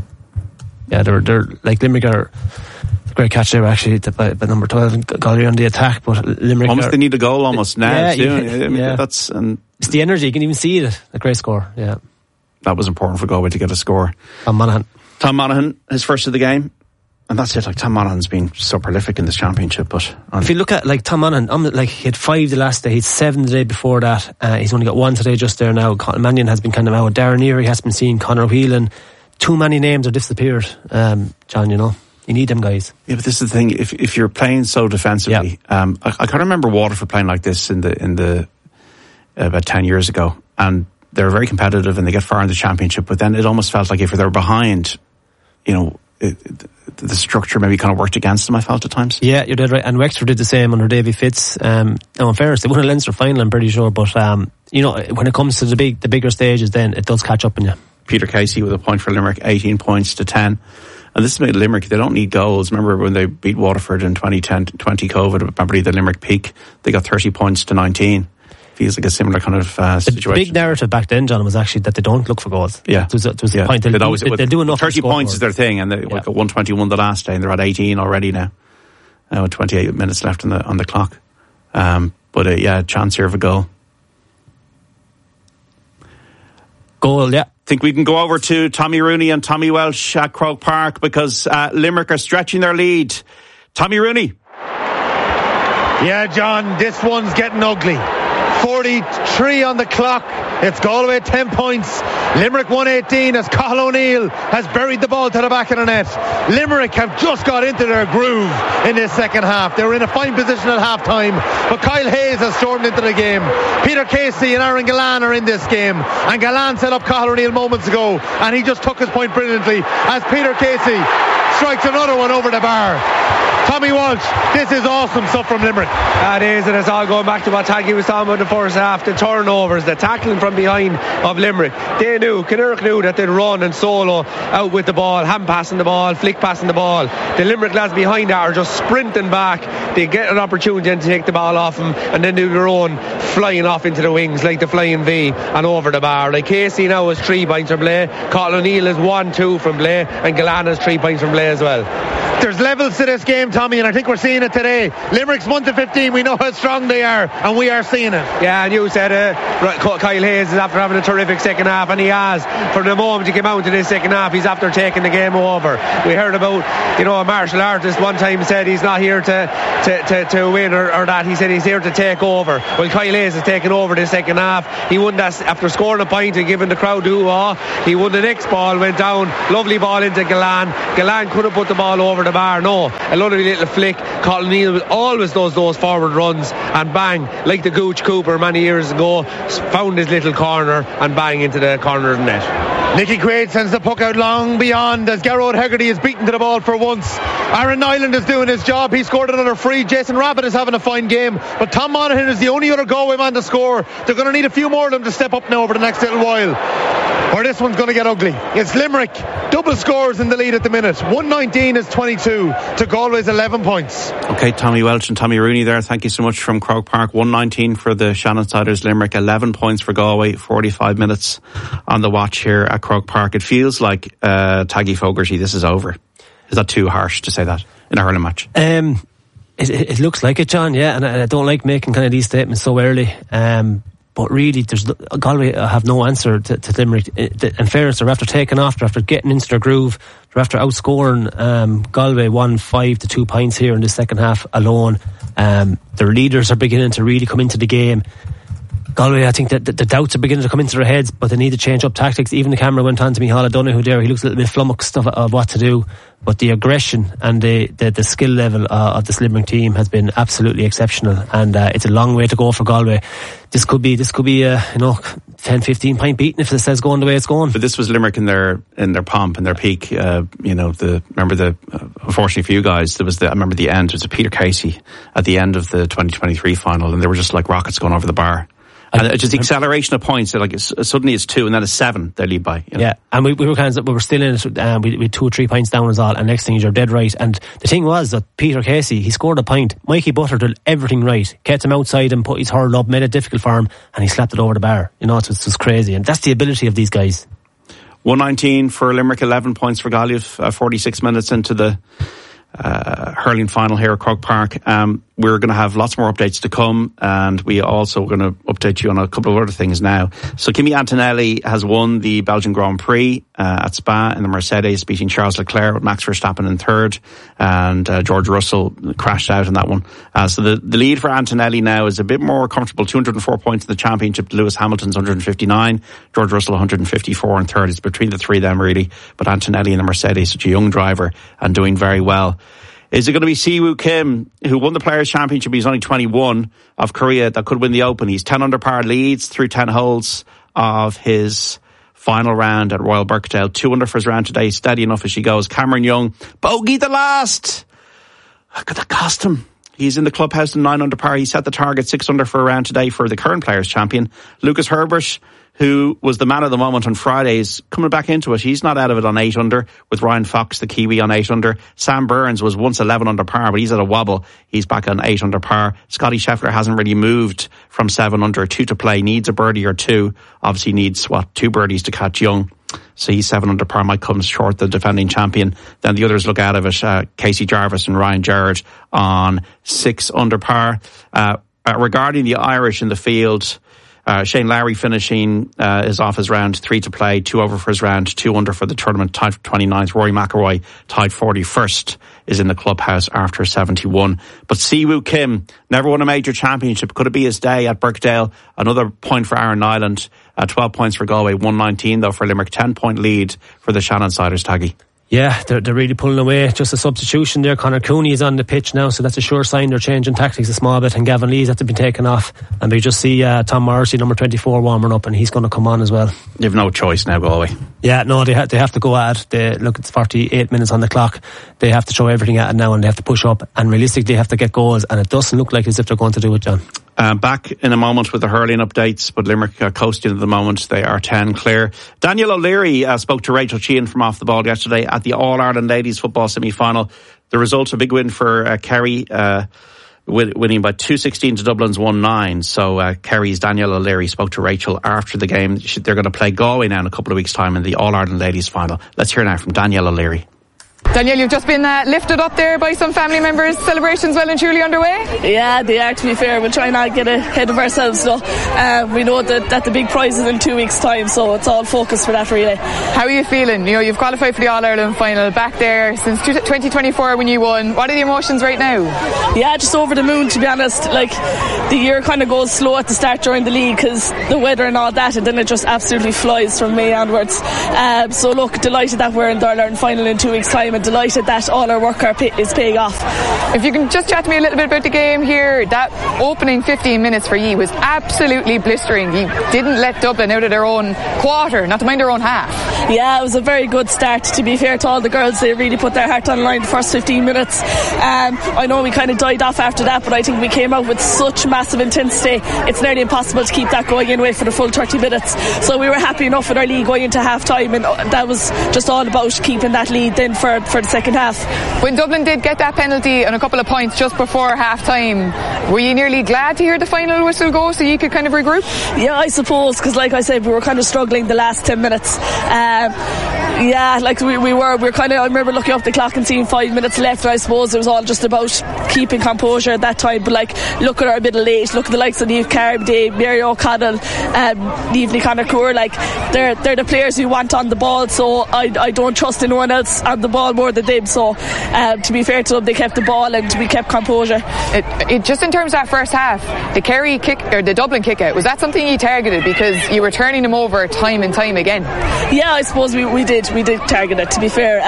Yeah, they're like Limerick are a great catch there actually by number 12, Galway on the attack, but Limerick almost they need a goal almost now. Yeah, that's it's the energy, you can even see it. A great score, yeah. That was important for Galway to get a score. Tom Monaghan, his first of the game. And that's it. Tom Monaghan's been so prolific in this championship. But if you look at Tom Monaghan, he had 5 the last day, he had 7 the day before that. He's only got 1 today just there now. Conor Mannion has been kind of out. Darren Erie has been seen. Conor Whelan. Too many names have disappeared, John, you need them guys. Yeah, but this is the thing. If you're playing so defensively, I can't remember Waterford playing like this in the about 10 years ago. And they're very competitive and they get far in the championship, but then it almost felt like if they were behind, the structure maybe kind of worked against them, I felt at times. Yeah, you're dead right. And Wexford did the same under Davy Fitz. Now in fairness, they won a Leinster final, I'm pretty sure, but when it comes to the bigger stages, then it does catch up on you. Peter Casey with a point for Limerick, 18 points to 10. And this has made Limerick, they don't need goals. Remember when they beat Waterford in 2010, 20 COVID, probably the Limerick peak, they got 30 points to 19. Feels like a similar kind of situation. The big narrative back then, John, was actually that they don't look for goals. Yeah. It was the point. They'll do enough. 30 points is their thing, and they got 121 the last day, and they're at 18 already now. With 28 minutes left on the clock. Chance here of a goal. Goal, yeah. Think we can go over to Tommy Rooney and Tommy Welsh at Croke Park because Limerick are stretching their lead. Tommy Rooney. Yeah, John, this one's getting ugly. 43 on the clock. It's Galway 10 points. Limerick 118 as Cathal O'Neill has buried the ball to the back of the net. Limerick have just got into their groove in this second half. They were in a fine position at half time, but Kyle Hayes has stormed into the game. Peter Casey and Aaron Gallan are in this game, and Gallan set up Cathal O'Neill moments ago, and he just took his point brilliantly as Peter Casey strikes another one over the bar. Tommy Walsh, this is awesome stuff from Limerick. That is, and it's all going back to what Taggy was talking about in the first half, the turnovers, the tackling from behind of Limerick. They knew, Kinnerk knew that they'd run and solo out with the ball, hand passing the ball, flick passing the ball. The Limerick lads behind that are just sprinting back. They get an opportunity to take the ball off them and then do their own flying off into the wings like the flying V and over the bar. Like Casey now has 3 points from Blay, Colin O'Neill is 1-2 from Blay, and Galan has 3 points from Blay as well. There's levels to this game, Tommy, and I think we're seeing it today. Limerick's 1-15, we know how strong they are, and we are seeing it. Yeah, and you said Kyle Hayes is after having a terrific second half, and he has. From the moment he came out into this second half, he's after taking the game over. We heard about, a martial artist one time said he's not here to win or that. He said he's here to take over. Well, Kyle Hayes has taken over this second half. He won that after scoring a point and giving the crowd hoo-ah. He won the next ball, went down, lovely ball into Galan. Galan couldn't put the ball over the bar, no. A lovely little flick. Colin Neal always does those forward runs, and bang, like the Gooch Cooper many years ago, found his little corner and bang into the corner of the net. Nicky Quaid sends the puck out long beyond as Garrod Hegarty is beaten to the ball for once. Aaron Nyland is doing his job. He scored another free. Jason Rabbit is having a fine game, but Tom Monaghan is the only other Galway man to score. They're going to need a few more of them to step up now over the next little while, or this one's going to get ugly. It's Limerick, double scores in the lead at the minute. 119 is 22 to Galway's 11 points. Okay, Tommy Welch and Tommy Rooney there. Thank you so much from Croke Park. 119 for the Shannonsiders. Limerick 11 points for Galway. 45 minutes on the watch here at Croke Park. It feels like Taggy Fogarty, this is over. Is that too harsh to say that in a hurling match? It looks like it, John, yeah, and I don't like making kind of these statements so early. But really, Galway have no answer to Limerick. In fairness, they're after taking off, they're after getting into their groove, they're after outscoring Galway 1-5 to 2 points here in the second half alone. Their leaders are beginning to really come into the game. Galway, I think that the doubts are beginning to come into their heads, but they need to change up tactics. Even the camera went on to Micheál O'Donoghue there. He looks a little bit flummoxed of what to do. But the aggression and the skill level of this Limerick team has been absolutely exceptional, and it's a long way to go for Galway. This could be 10-15 point beating if this says going the way it's going. But this was Limerick in their pomp and their peak. Unfortunately for you guys, I remember the end. It was a Peter Casey at the end of the 2023 final, and they were just like rockets going over the bar. And just the acceleration of points, suddenly it's 2 and then it's 7 they lead by. Yeah, and we were still in it, we 2 or 3 points down is all, and next thing you're dead right. And the thing was that Peter Casey, he scored a point. Mikey Butter did everything right, kept him outside and put his hurl up, made it difficult for him, and he slapped it over the bar. It's just crazy, and that's the ability of these guys. 119 for Limerick, 11 points for Galway, 46 minutes into the hurling final here at Croke Park. We're going to have lots more updates to come, and we also going to update you on a couple of other things now. So Kimi Antonelli has won the Belgian Grand Prix at Spa in the Mercedes, beating Charles Leclerc with Max Verstappen in third, and George Russell crashed out in that one. So the lead for Antonelli now is a bit more comfortable, 204 points in the championship to Lewis Hamilton's 159, George Russell 154 in third. It's between the three of them really, but Antonelli in the Mercedes, such a young driver and doing very well. Is it going to be Siwoo Kim, who won the Players' Championship? He's only 21, of Korea, that could win the Open. He's 10 under par, leads through 10 holes of his final round at Royal Birkdale. 2 under for his round today, steady enough as she goes. Cameron Young, bogey the last. Could that cost him? He's in the clubhouse in 9 under par. He set the target 6 under for a round today for the current Players' Champion. Lucas Herbert, who was the man of the moment on Fridays, coming back into it. He's not out of it on 8 under, with Ryan Fox, the Kiwi, on 8 under. Sam Burns was once 11 under par, but he's at a wobble. He's back on 8 under par. Scotty Scheffler hasn't really moved from 7 under, 2 to play, needs a birdie or 2. Obviously needs, 2 birdies to catch Young. So he's 7 under par, might come short, the defending champion. Then the others look out of it. Casey Jarvis and Ryan Gerrard on 6 under par. Regarding the Irish in the field, Shane Lowry finishing is off his round, 3 to play, 2 over for his round, 2 under for the tournament, tied for 29th. Rory McIlroy, tied 41st, is in the clubhouse after 71. But Siwoo Kim never won a major championship. Could it be his day at Birkdale? Another point for Aaron Nyland, 12 points for Galway, 119 though for Limerick, 10-point lead for the Shannonsiders, Taggy. Yeah, they're really pulling away. Just a substitution there. Conor Cooney is on the pitch now, so that's a sure sign they're changing tactics a small bit, and Gavin Lee's had to be taken off. And we just see Tom Morrissey, number 24, warming up, and he's going to come on as well. You've no choice now, Galway. Yeah, no, they have to go at it. Look, it's 48 minutes on the clock. They have to throw everything at it now, and they have to push up, and realistically they have to get goals, and it doesn't look like as if they're going to do it, John. Back in a moment with the hurling updates, but Limerick are coasting at the moment. They are 10 clear. Daniel O'Leary spoke to Rachel Sheehan from Off the Ball yesterday at the All-Ireland Ladies Football semi-final. The result, a big win for Kerry, winning by 2-16 to Dublin's 1-9. So Kerry's Daniel O'Leary spoke to Rachel after the game. They're going to play Galway now in a couple of weeks' time in the All-Ireland Ladies final. Let's hear now from Daniel O'Leary. Danielle, you've just been lifted up there by some family members. Celebrations well and truly underway? Yeah, they are, to be fair. We'll try not to get ahead of ourselves. So, we know that the big prize is in 2 weeks' time, so it's all focused for that, really. How are you feeling? You know, you've qualified for the All-Ireland final, back there since 2024 when you won. What are the emotions right now? Yeah, just over the moon, to be honest. Like, the year kind of goes slow at the start during the league because the weather and all that, and then it just absolutely flies from May onwards. So look, delighted that we're in the All-Ireland final in 2 weeks' time, and delighted that all our work is paying off. If you can just chat to me a little bit about the game here. That opening 15 minutes for you was absolutely blistering. You didn't let Dublin out of their own quarter, not to mind their own half. Yeah, it was a very good start, to be fair to all the girls. They really put their heart on the line the first 15 minutes. I know we kind of died off after that, but I think we came out with such massive intensity, it's nearly impossible to keep that going anyway for the full 30 minutes. So we were happy enough with our lead going into half time, and that was just all about keeping that lead then for the second half. When Dublin did get that penalty and a couple of points just before half time, were you nearly glad to hear the final whistle go so you could kind of regroup? Yeah, I suppose, because like I said, we were kind of struggling the last 10 minutes. Yeah, like we were kind of, I remember looking up the clock and seeing 5 minutes left, and I suppose it was all just about keeping composure at that time. But like, look at our middle eight, look at the likes of Niamh Carmody, Mary O'Connell, Niamh Niconachur, like they're the players who want on the ball, so I don't trust anyone else on the ball more than them. So to be fair to them, they kept the ball and we kept composure. It just in terms of that first half, the Kerry kick or the Dublin kick out, was that something you targeted because you were turning them over time and time again? Yeah, I suppose we did target it, to be fair.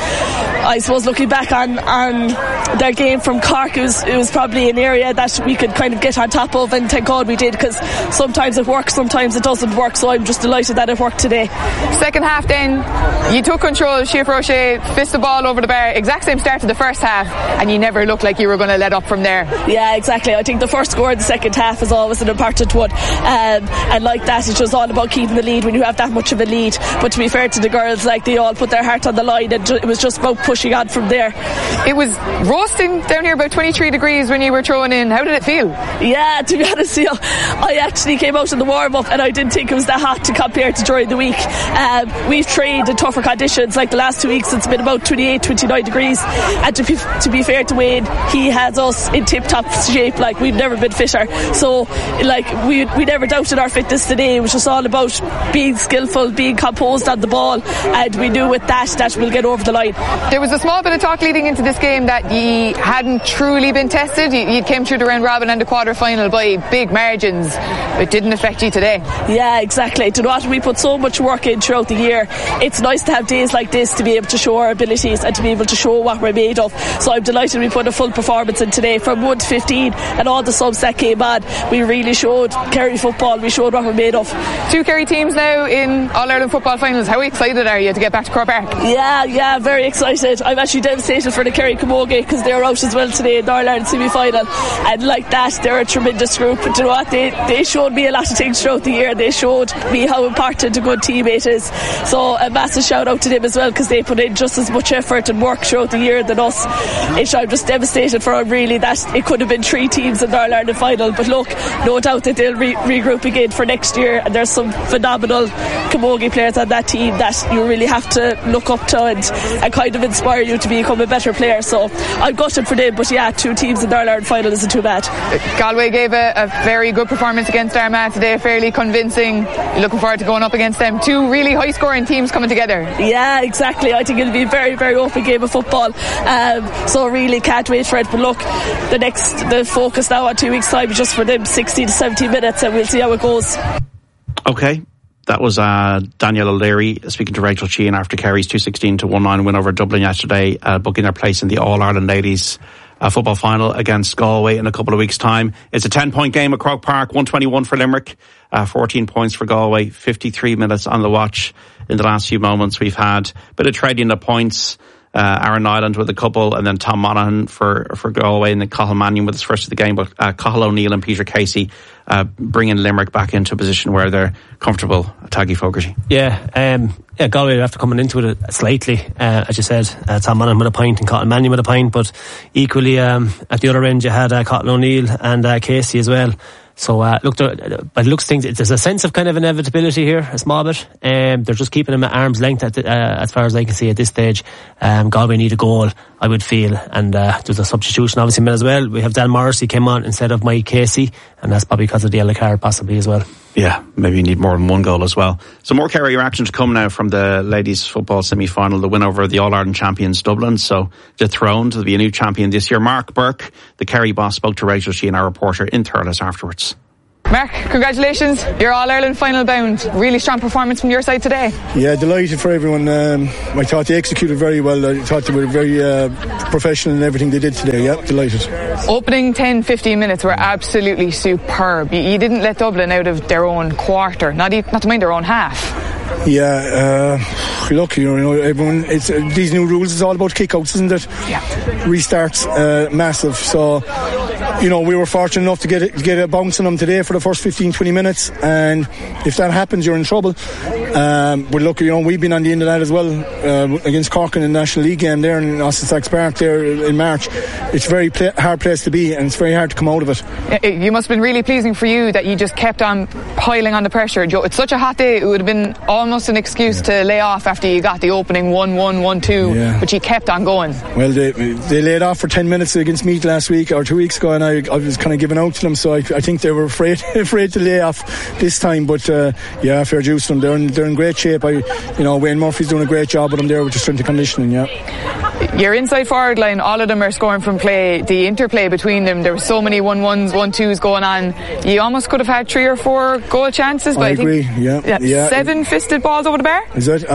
I suppose looking back on their game from Cork, it was probably an area that we could kind of get on top of, and thank God we did, because sometimes it works, sometimes it doesn't work, so I'm just delighted that it worked today. Second half then, you took control, Siofra O'Shea fist the ball over the bar, exact same start to the first half, and you never looked like you were going to let up from there. Yeah, exactly. I think the first score in the second half is always an important one, and like that, it's just all about keeping the lead when you have that much of a lead. But to be fair to the girls, like, they all put their heart on the line, and it was just about pushing on from there. It was roasting down here, about 23 degrees when you were throwing in. How did it feel? Yeah, to be honest, I actually came out in the warm-up and I didn't think it was that hot to compare to during the week. We've trained in tougher conditions, like the last 2 weeks it's been about 28, 29 degrees, and to be fair to Wayne, he has us in tip-top shape, like we've never been fitter, so like we never doubted our fitness today. It was just all about being skillful, being composed on the ball, and we knew with that we'll get over the line. There was a small bit of talk leading into this game that you hadn't truly been tested. You came through the round robin and the quarter final by big margins. It didn't affect you today. Yeah, exactly. Do you know what? We put so much work in throughout the year. It's nice to have days like this to be able to show our abilities and to be able to show what we're made of. So I'm delighted we put a full performance in today, from 1 to 15, and all the subs that came on. We really showed Kerry football. We showed what we're made of. 2 Kerry teams now in All-Ireland football finals. How excited are you to get back to Croke Park? Yeah, very excited. I'm actually devastated for the Kerry Camogie because they're out as well today in the All-Ireland semi-final, and like that, they're a tremendous group. Do you know what? They showed me a lot of things throughout the year. They showed me how important a good teammate is. So a massive shout out to them as well, because they put in just as much effort and work throughout the year than us. I'm just devastated for them, really, that it could have been 3 teams in the All-Ireland final. But look, no doubt that they'll regroup again for next year, and there's some phenomenal Camogie players on that team that you really have to look up to and kind of inspire you to become a better player. So I'm gutted for them, but yeah, 2 teams in the All-Ireland final isn't too bad. Galway gave a very good performance against Armagh today, fairly convincing. You're looking forward to going up against them. 2 really high scoring teams coming together. Yeah, exactly. I think it'll be a very, very open game of football, so really can't wait for it. But look, the focus now on 2 weeks time is just for them 60 to 70 minutes, and we'll see how it goes. Okay, that was Daniel O'Leary speaking to Rachel Sheehan after Kerry's 216-19 win over Dublin yesterday, booking their place in the All-Ireland Ladies football final against Galway in a couple of weeks' time. It's a 10-point game at Croke Park, 121 for Limerick, 14 points for Galway, 53 minutes on the watch. In the last few moments we've had a bit of trading of points. Aaron Nyland with a couple, and then Tom Monaghan for Galway, and then Cathal Mannion with his first of the game. But Cathal O'Neill and Peter Casey bringing Limerick back into a position where they're comfortable. Taggy Fogarty. Yeah, Galway after coming into it slightly, as you said, Tom Monaghan with a point and Cathal Mannion with a point, but equally at the other end you had Cathal O'Neill and Casey as well. So look, by the looks of things, there's a sense of kind of inevitability here, a small bit. They're just keeping him at arm's length as far as I can see at this stage. Galway need a goal, I would feel, and there's a substitution obviously made as well. We have Dan Morrissey came on instead of Mike Casey, and that's probably because of the yellow card possibly as well. Yeah, maybe you need more than one goal as well. So more Kerry reaction to come now from the ladies football semi-final, the win over the All-Ireland champions Dublin. So dethroned, there'll be a new champion this year. Mark Burke, the Kerry boss, spoke to Rachel Sheehan, our reporter in Thurles afterwards. Mark, congratulations. You're All-Ireland final bound. Really strong performance from your side today. Yeah, delighted for everyone. I thought they executed very well. I thought they were very professional in everything they did today. Yeah, delighted. Opening 10-15 minutes were absolutely superb. You didn't let Dublin out of their own quarter, not to mind their own half. Yeah, look, you know, everyone. It's these new rules. It's all about kick-outs, isn't it? Yeah. Restarts, massive. So, you know, we were fortunate enough to get a bounce on them today for the first 15-20 minutes, and if that happens, you're in trouble. But look, you know, we've been on the end of that as well against Cork in the National League game there in Austin Sachs Park there in March. It's a very hard place to be, and it's very hard to come out of it. You must have been really pleasing for you that you just kept on piling on the pressure. Joe, it's such a hot day, it would have been almost an excuse to lay off after you got the opening 1-1, 1-2, but you kept on going. Well, they laid off for 10 minutes against Meath last week or 2 weeks ago, and I was kind of giving out to them, so I think they were afraid to lay off this time. But yeah, fair dues to them. They're in great shape. Wayne Murphy's doing a great job with them there with the strength and conditioning. Yeah. Your inside forward line, all of them are scoring from play. The interplay between them, there were so many 1-1s, 1-2s going on. You almost could have had 3 or 4 goal chances. But I agree. think, yeah. 7 fisted balls over the bar. Is that?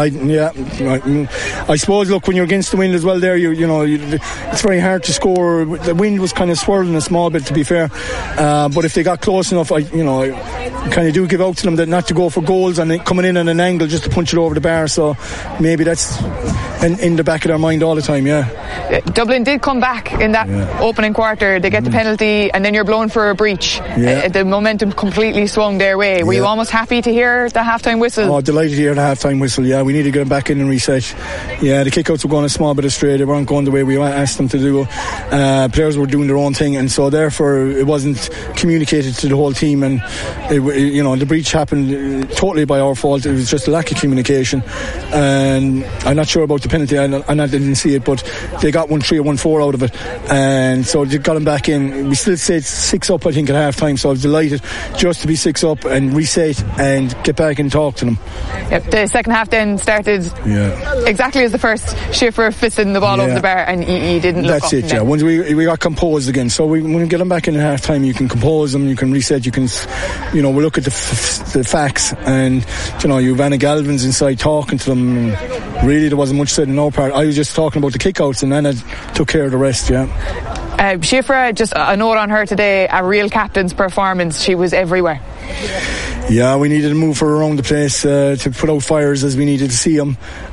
I suppose. Look, when you're against the wind as well, there it's very hard to score. The wind was kind of swirling a small bit, to be fair. But if they got close enough, I kind of do give out to them that not to go for goals and coming in at an angle just to punch it over the bar. So maybe that's in the back of their mind all the time. Yeah. Dublin did come back in that opening quarter. They get the penalty, and then you're blown for a breach. The momentum completely swung their way. Were you almost happy to hear the half-time whistle? Oh, delighted to hear the half-time whistle. Yeah, we need to get them back in and reset. Yeah, the kick-outs were going a small bit astray. They weren't going the way we asked them to do. Players were doing their own thing, and so therefore it wasn't communicated to the whole team, and the breach happened totally by our fault. It was just a lack of communication, and I'm not sure about the penalty. I didn't see it, but they got 1-3 or 1-4 out of it, and so they got them back in. We still stayed 6 up, I think, at half time, so I was delighted just to be 6 up and reset and get back and talk to them. Yep, the second half then started exactly as the first. Schiffer fisted the ball over the bar, and you didn't look up. That's it. Once we got composed again, so when we get them back in at half time, you can compose them, you can reset, you can we look at the facts, and you've Anna Galvin's inside talking to them. Really, there wasn't much said in our part. I was just talking about the kick-outs, and Anna took care of the rest. Schifra, just a note on her today, a real captain's performance. She was everywhere. Yeah, we needed to move her around the place to put out fires as we needed to see them.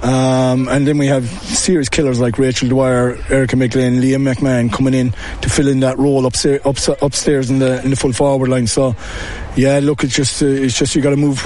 And then we have serious killers like Rachel Dwyer, Erica McLean, Liam McMahon coming in to fill in that role upstairs in the full forward line. So, yeah, look, it's just you got to move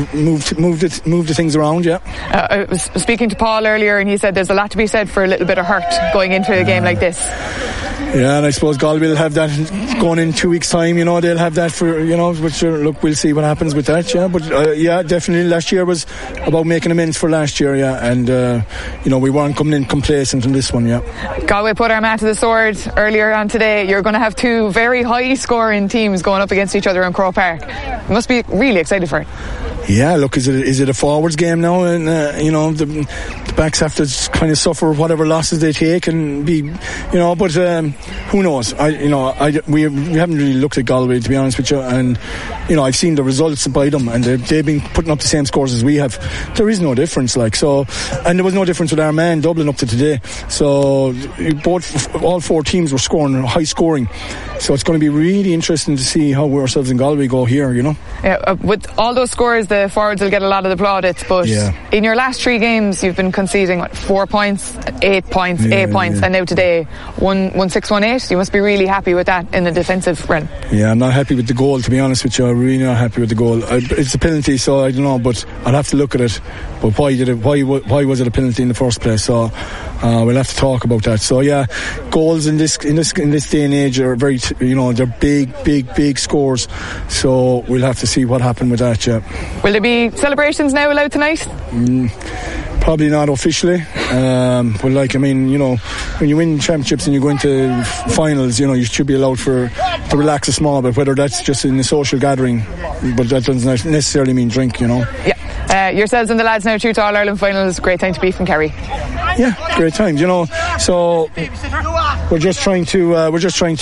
the things around. Yeah. I was speaking to Paul earlier, and he said there's a lot to be said for a little bit of hurt going into a game like this. Yeah, and I suppose Galway will have that going in 2 weeks' time. They'll have that for Which look, we'll see what happens with that. Yeah, but definitely last year was about making amends for last year. Yeah, and we weren't coming in complacent in this one. Yeah. Galway put Armagh to the sword earlier on today. You're going to have 2 very high-scoring teams going up against each other in Croke Park. You must be really excited for it. Yeah, look, is it a forwards game now? And the backs have to kind of suffer whatever losses they take and be, but who knows? We haven't really looked at Galway, to be honest with you, and I've seen the results by them, and they've been putting up the same scores as we have. There is no difference, and there was no difference with Armagh, Dublin up to today. So all four teams were scoring high scoring. So it's going to be really interesting to see how ourselves in Galway go here. Yeah, with all those scores, the forwards will get a lot of the plaudits, but in your last 3 games you've been conceding 4 points, 8 points, 8 points, and now today 1-6-1-8. You must be really happy with that in the defensive realm. Yeah, I'm not happy with the goal, to be honest with you. I'm really not happy with the goal. It's a penalty, so I don't know, but I'll have to look at it. But why was it a penalty in the first place? So we'll have to talk about that. So yeah, goals in this day and age are very they're big scores. So we'll have to see what happened with that. Yeah. Will there be celebrations now allowed tonight? Probably not officially, but when you win championships and you go into finals, you should be allowed to relax a small bit, whether that's just in a social gathering, but that doesn't necessarily mean drink. Yeah. Yourselves and the lads now through to All-Ireland finals. Great time to be from Kerry. Yeah, great times. So we're just trying to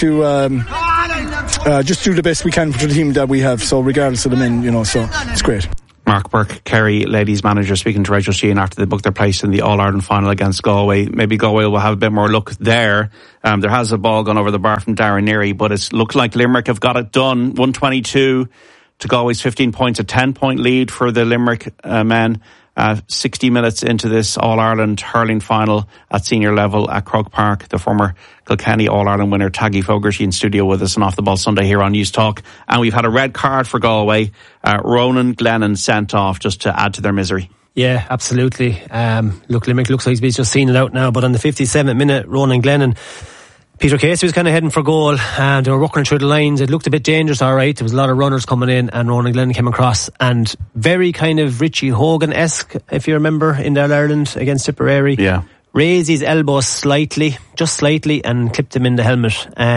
just do the best we can for the team that we have. So regardless of the men, so it's great. Mark Burke, Kerry ladies manager, speaking to Rachel Sheehan after they booked their place in the All-Ireland final against Galway. Maybe Galway will have a bit more luck there. There has a ball gone over the bar from Darren Neary, but it looks like Limerick have got it done. 122 to Galway's 15 points, a 10-point lead for the Limerick men. 60 minutes into this All-Ireland hurling final at senior level at Croke Park. The former Kilkenny All-Ireland winner Taggy Fogarty in studio with us on Off the Ball Sunday here on News Talk. And we've had a red card for Galway. Ronan Glennon sent off just to add to their misery. Yeah, absolutely. Limerick looks like he's just seen it out now, but on the 57th minute, Ronan Glennon, Peter Casey was kind of heading for goal, and they were working through the lines. It looked a bit dangerous, all right. There was a lot of runners coming in, and Ronan Glennon came across, and very kind of Richie Hogan-esque, if you remember, in the Ireland against Tipperary. Yeah. Raised his elbow just slightly, and clipped him in the helmet.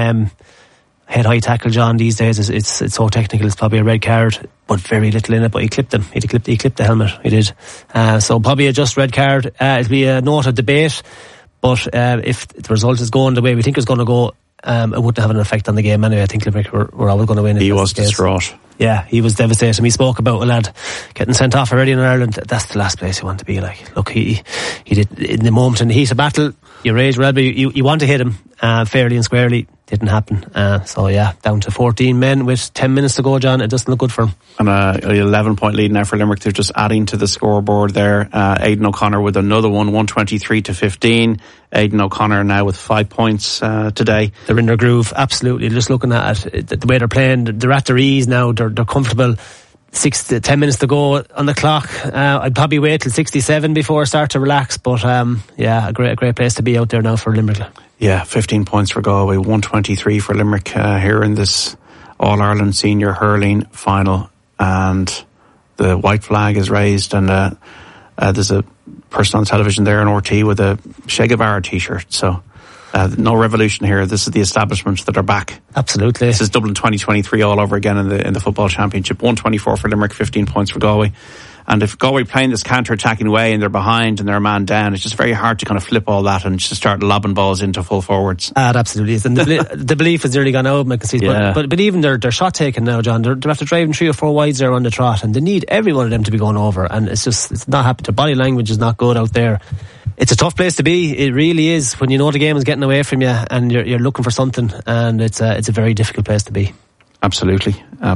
Head high tackle, John, these days it's so technical. It's probably a red card, but very little in it. But he clipped him. He clipped the helmet. He did. So probably a just red card. It'll be a note of debate. But if the result is going the way we think it's going to go, it wouldn't have an effect on the game anyway. I think Limerick were always going to win. He was distraught. Yeah, he was devastated. We spoke about a lad getting sent off already in Ireland. That's the last place you want to be. Look, he did in the moment, in the heat of battle. You raise your elbow, you want to hit him fairly and squarely. Didn't happen. So yeah, down to 14 men with 10 minutes to go, John. It doesn't look good for him. And an 11-point lead now for Limerick. They're just adding to the scoreboard there. Aidan O'Connor with another one, 123 to 15. Aidan O'Connor now with 5 points today. They're in their groove, absolutely. Just looking at it, the way they're playing, they're at their ease now. They're comfortable. 6 to 10 minutes to go on the clock. I'd probably wait till 67 before I start to relax. But yeah, a great place to be out there now for Limerick. Yeah, 15 points for Galway, 123 for Limerick here in this All-Ireland Senior Hurling Final. And the white flag is raised, and there's a person on television there in RT with a Che Guevara t-shirt. So no revolution here. This is the establishment that are back. Absolutely. This is Dublin 2023 all over again in the football championship. 124 for Limerick, 15 points for Galway. And if Galway playing this counter-attacking way and they're behind and they're a man down, it's just very hard to kind of flip all that and just start lobbing balls into full forwards. It absolutely is. And the belief has nearly gone out, I can see. Yeah. But even their shot taking now, John, they're after driving 3 or 4 wides there on the trot, and they need every one of them to be going over. And it's not happening. Their body language is not good out there. It's a tough place to be. It really is, when you know the game is getting away from you and you're looking for something, and it's a very difficult place to be. Absolutely.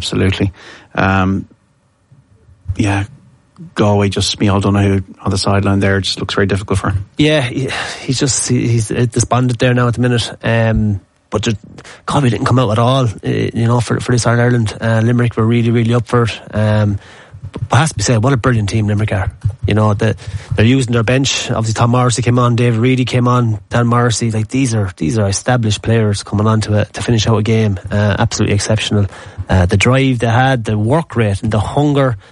Yeah. Galway, just Micheál Donoghue on the sideline there, just looks very difficult for him. Yeah, he's despondent there now at the minute. But Galway didn't come out at all, for this Ireland. Limerick were really, really up for it. But it has to be said, what a brilliant team Limerick are. They're using their bench. Obviously Tom Morrissey came on, David Reedy came on, Dan Morrissey. These are established players coming on to finish out a game. Absolutely exceptional. The drive they had, the work rate and the hunger.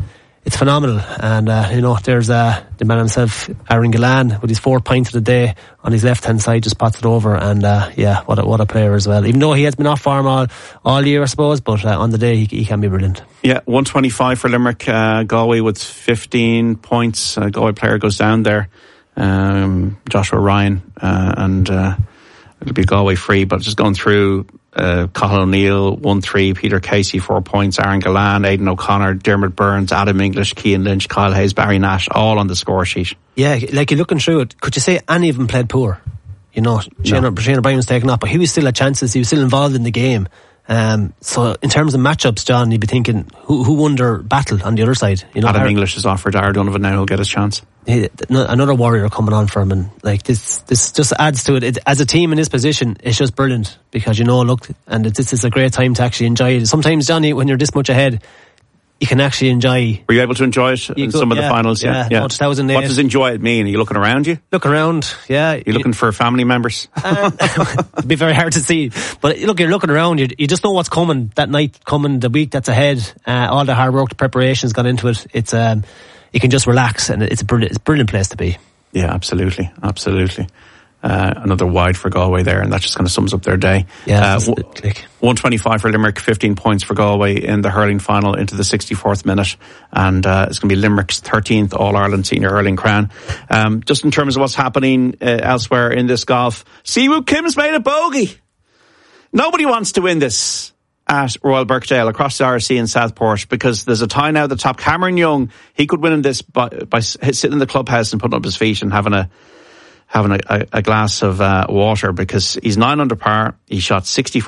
it's phenomenal. And, there's the man himself, Aaron Gillan, with his 4 points of the day on his left-hand side, just pots it over. And, what a player as well. Even though he has been off form all year, I suppose, but on the day he can be brilliant. Yeah, 125 for Limerick. Galway with 15 points. Galway player goes down there. Joshua Ryan, and it'll be Galway free, but just going through, Cathal O'Neill 1-3, Peter Casey 4 points, Aaron Gillan, Aidan O'Connor, Dermot Burns, Adam English, Cian Lynch, Kyle Hayes, Barry Nash, all on the score sheet. Yeah, like you're looking through it, could you say any of them played poor? Shane O'Brien was taken up, but he was still at chances, he was still involved in the game. So in terms of matchups, John, you'd be thinking who won their battle on the other side? Adam English is offered, Aaron Donovan now will get his chance. Another warrior coming on for him, and like this just adds to it. As a team in this position, it's just brilliant because this is a great time to actually enjoy it. Sometimes, Johnny, when you're this much ahead, you can actually enjoy. Were you able to enjoy it in some of the finals? Yeah. No, 2008. What does enjoy it mean? Are you looking around you? Look around, yeah. You're looking for family members? It'd be very hard to see. But look, you're looking around, you just know what's coming that night, coming the week that's ahead. All the hard work, the preparation's gone into it. It's you can just relax, and it's a brilliant place to be. Yeah, absolutely. Another wide for Galway there, and that just kind of sums up their day. Yeah, 125 for Limerick, 15 points for Galway in the hurling final into the 64th minute, and it's going to be Limerick's 13th All-Ireland Senior Hurling Crown. Just in terms of what's happening elsewhere in this golf, Siwoo Kim's made a bogey. Nobody wants to win this at Royal Birkdale across the RSC in Southport, because there's a tie now at the top. Cameron Young, he could win in this by sitting in the clubhouse and putting up his feet and having a glass of water, because he's 9 under par. He shot 64